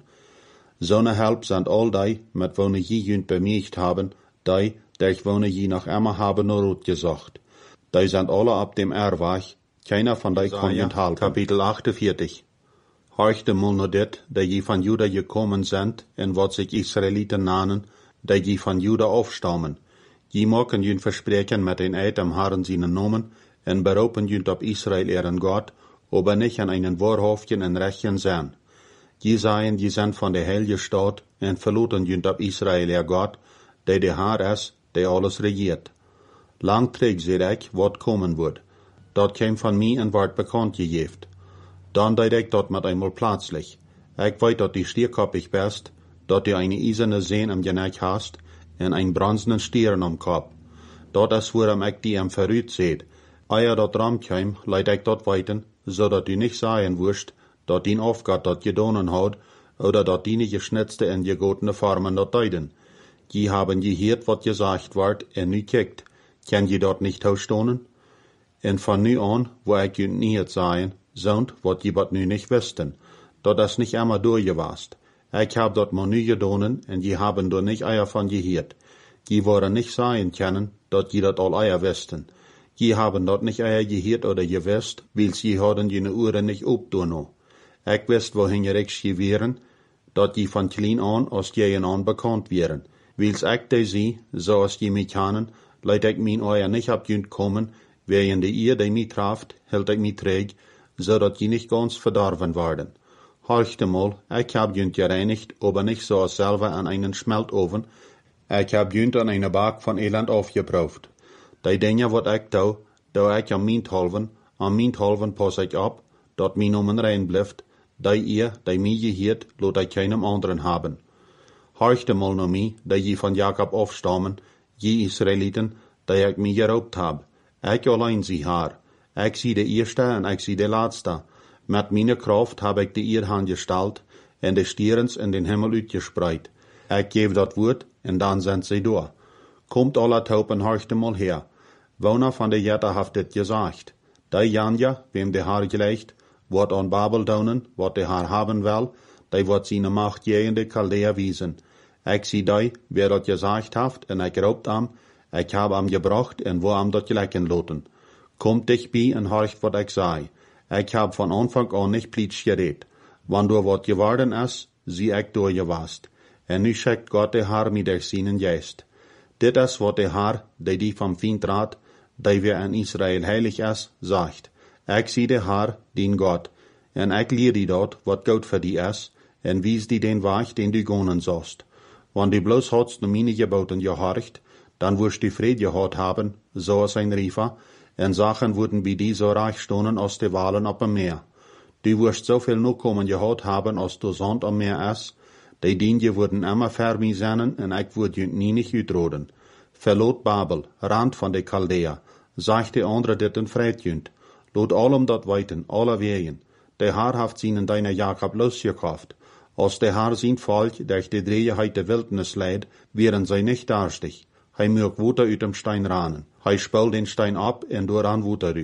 So ne Help sind all die, mit wo ne je jünd bemerkt haben, die, der ich wo ne je noch immer haben nur rot gesagt. Die sind alle ab dem Erwach, keiner von die kann jünd halten. Kapitel achtundvierzig. Horchte mul no dit, die je von Juda gekommen sind, en wat sich Israeliten nannen, die je von Juda aufstammen. Je mogen jünd versprechen mit den Eid am Herrn seinen Namen, en beroepen jünd op Israel ihren Gott, aber nicht an einen wahrhaftigen en rechten sein. Je seien, je sind von der Heilige Stadt, en verloten jünd op Israel ihr Gott, der der Herr ist, der alles regiert. Lang trägt sie ich, wat kommen wird. Dat käm von mir en ward bekannt gegeben. Dann deed ich dat mit einmal plötzlich. Ich weiß, dat die stierkoppig bist, dat du eine eiserne Sehn am Geneck hast, en ein bronzenen Stieren am Kopf. Dat is waarom ich die am verrüht seht. Eier dat ram käm, leid ich dat weiten, so dat du nicht sagen wirst, dat dien Aufgabe dat gedonen hat, oder dat die nicht geschnitzte en gegotene Formen dat deiden. Die haben gehört, wat gesagt ward, en nu kickt. Kann je dat nicht taustonen? En von nu an, wo ich jünd nie sagen, sind, wat je wat nu nicht wüssten, dat das nicht immer durchgewast. Ich hab dort mal nie gedonen, en je haben do nicht eier von gehört. Je waren nicht sagen können, dat je dat all eier wüssten. Je haben dort nicht eier gehört oder gewusst, wils je hadden je ne Uhren nicht opdoen. Ich wist wohin je rechts gewähren, dat je von klein an, als je an bekannt wären. Wils ich de sie, so als je mich kannen, leid ich mein eier nicht abjünd kommen, während ihr, die mich traft, hält ich mich träg, so dat je nicht ganz verdorben werden. Horchte mal, ich hab jünd gereinigt, aber nicht so als selber an einen Schmeltofen, ich hab jünd an eine Bak von Elend aufgebraucht. Die Dinge, wat ich tau, da ich am Minthalven, am Minthalven pass ich ab, dat mein Nomen rein blifft, die ihr, die mir gehört, lot ich keinem anderen haben. Horchte mal no mi, die je von Jakob aufstammen, je Israeliten, die ich mir geraubt hab. Ich allein sie haar. Ich sie de Erste en ich sie de Letzte. Mit meiner Kraft hab ich die ihr Hand gestellt, en de Stierens in den Himmel uitgespreid. Ich gebe dat Wort, en dan sind sie da. Kommt alle Taupen horchte mal her. Woner von der Jette haft dit gesagt. Die Janja, wem de Haar gelegt, wordt an Babel daunen, wat de Haar haben will, die wordt seine Macht je in de Chaldea wiesen. Ich sie die, wer dat gesagt haft, en ich raubt am, ich hab am gebracht, en wo am dat gelecken loten. Kommt dich bei en horcht wat ich sei. Ich hab von Anfang an nicht plitsch geredet. Wann du wat geworden is, sie ich durchgewast. En nu schickt Gott de Haar mit der seinen Geist. Dit is wat de Haar, die die vom Feind rat, die wir in Israel heilig is, sagt. Ich sie de Haar, den Gott, en ich leer die dort, wat gut für die is, en wies die den Weg, den du gonen sollst. Wann du bloß hatst no meine Geboten gehorcht, dann wirst du Fried gehad haben, so als ein Riefer, en Sachen wurden wie die so reich stonen aus de Walen op dem Meer. Du wirst so viel nur kommen gehad haben, als du Sand am Meer is, die Dinge wurden immer fermi sein, en ich würd jünd nie nicht ütroden. Verlot Babel, Rand von de Chaldea, sagt de andere dit en Freitjünd. Lot allem dat weiten, alle wegen. Der Herr haft seinen deiner Jakob losgekauft. Als der Herr sein Volk durch die Drehheit der Wildnis leid, wären sie nicht darstig. Hij mög Wuter uit dem Stein ranen. Hij spul den Stein ab en dooraan Wuter uit.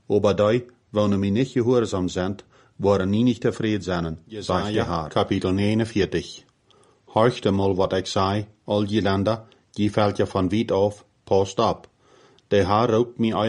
Aber die, wenn mir nicht gehorsam sind, waren nie nicht tevreden zijn, sagt der Herr. Kapitel negenenveertig. Horcht mal, wat ik zei, al je Länder, die fällt ja von weit auf, passt ab. Der Herr raubt mir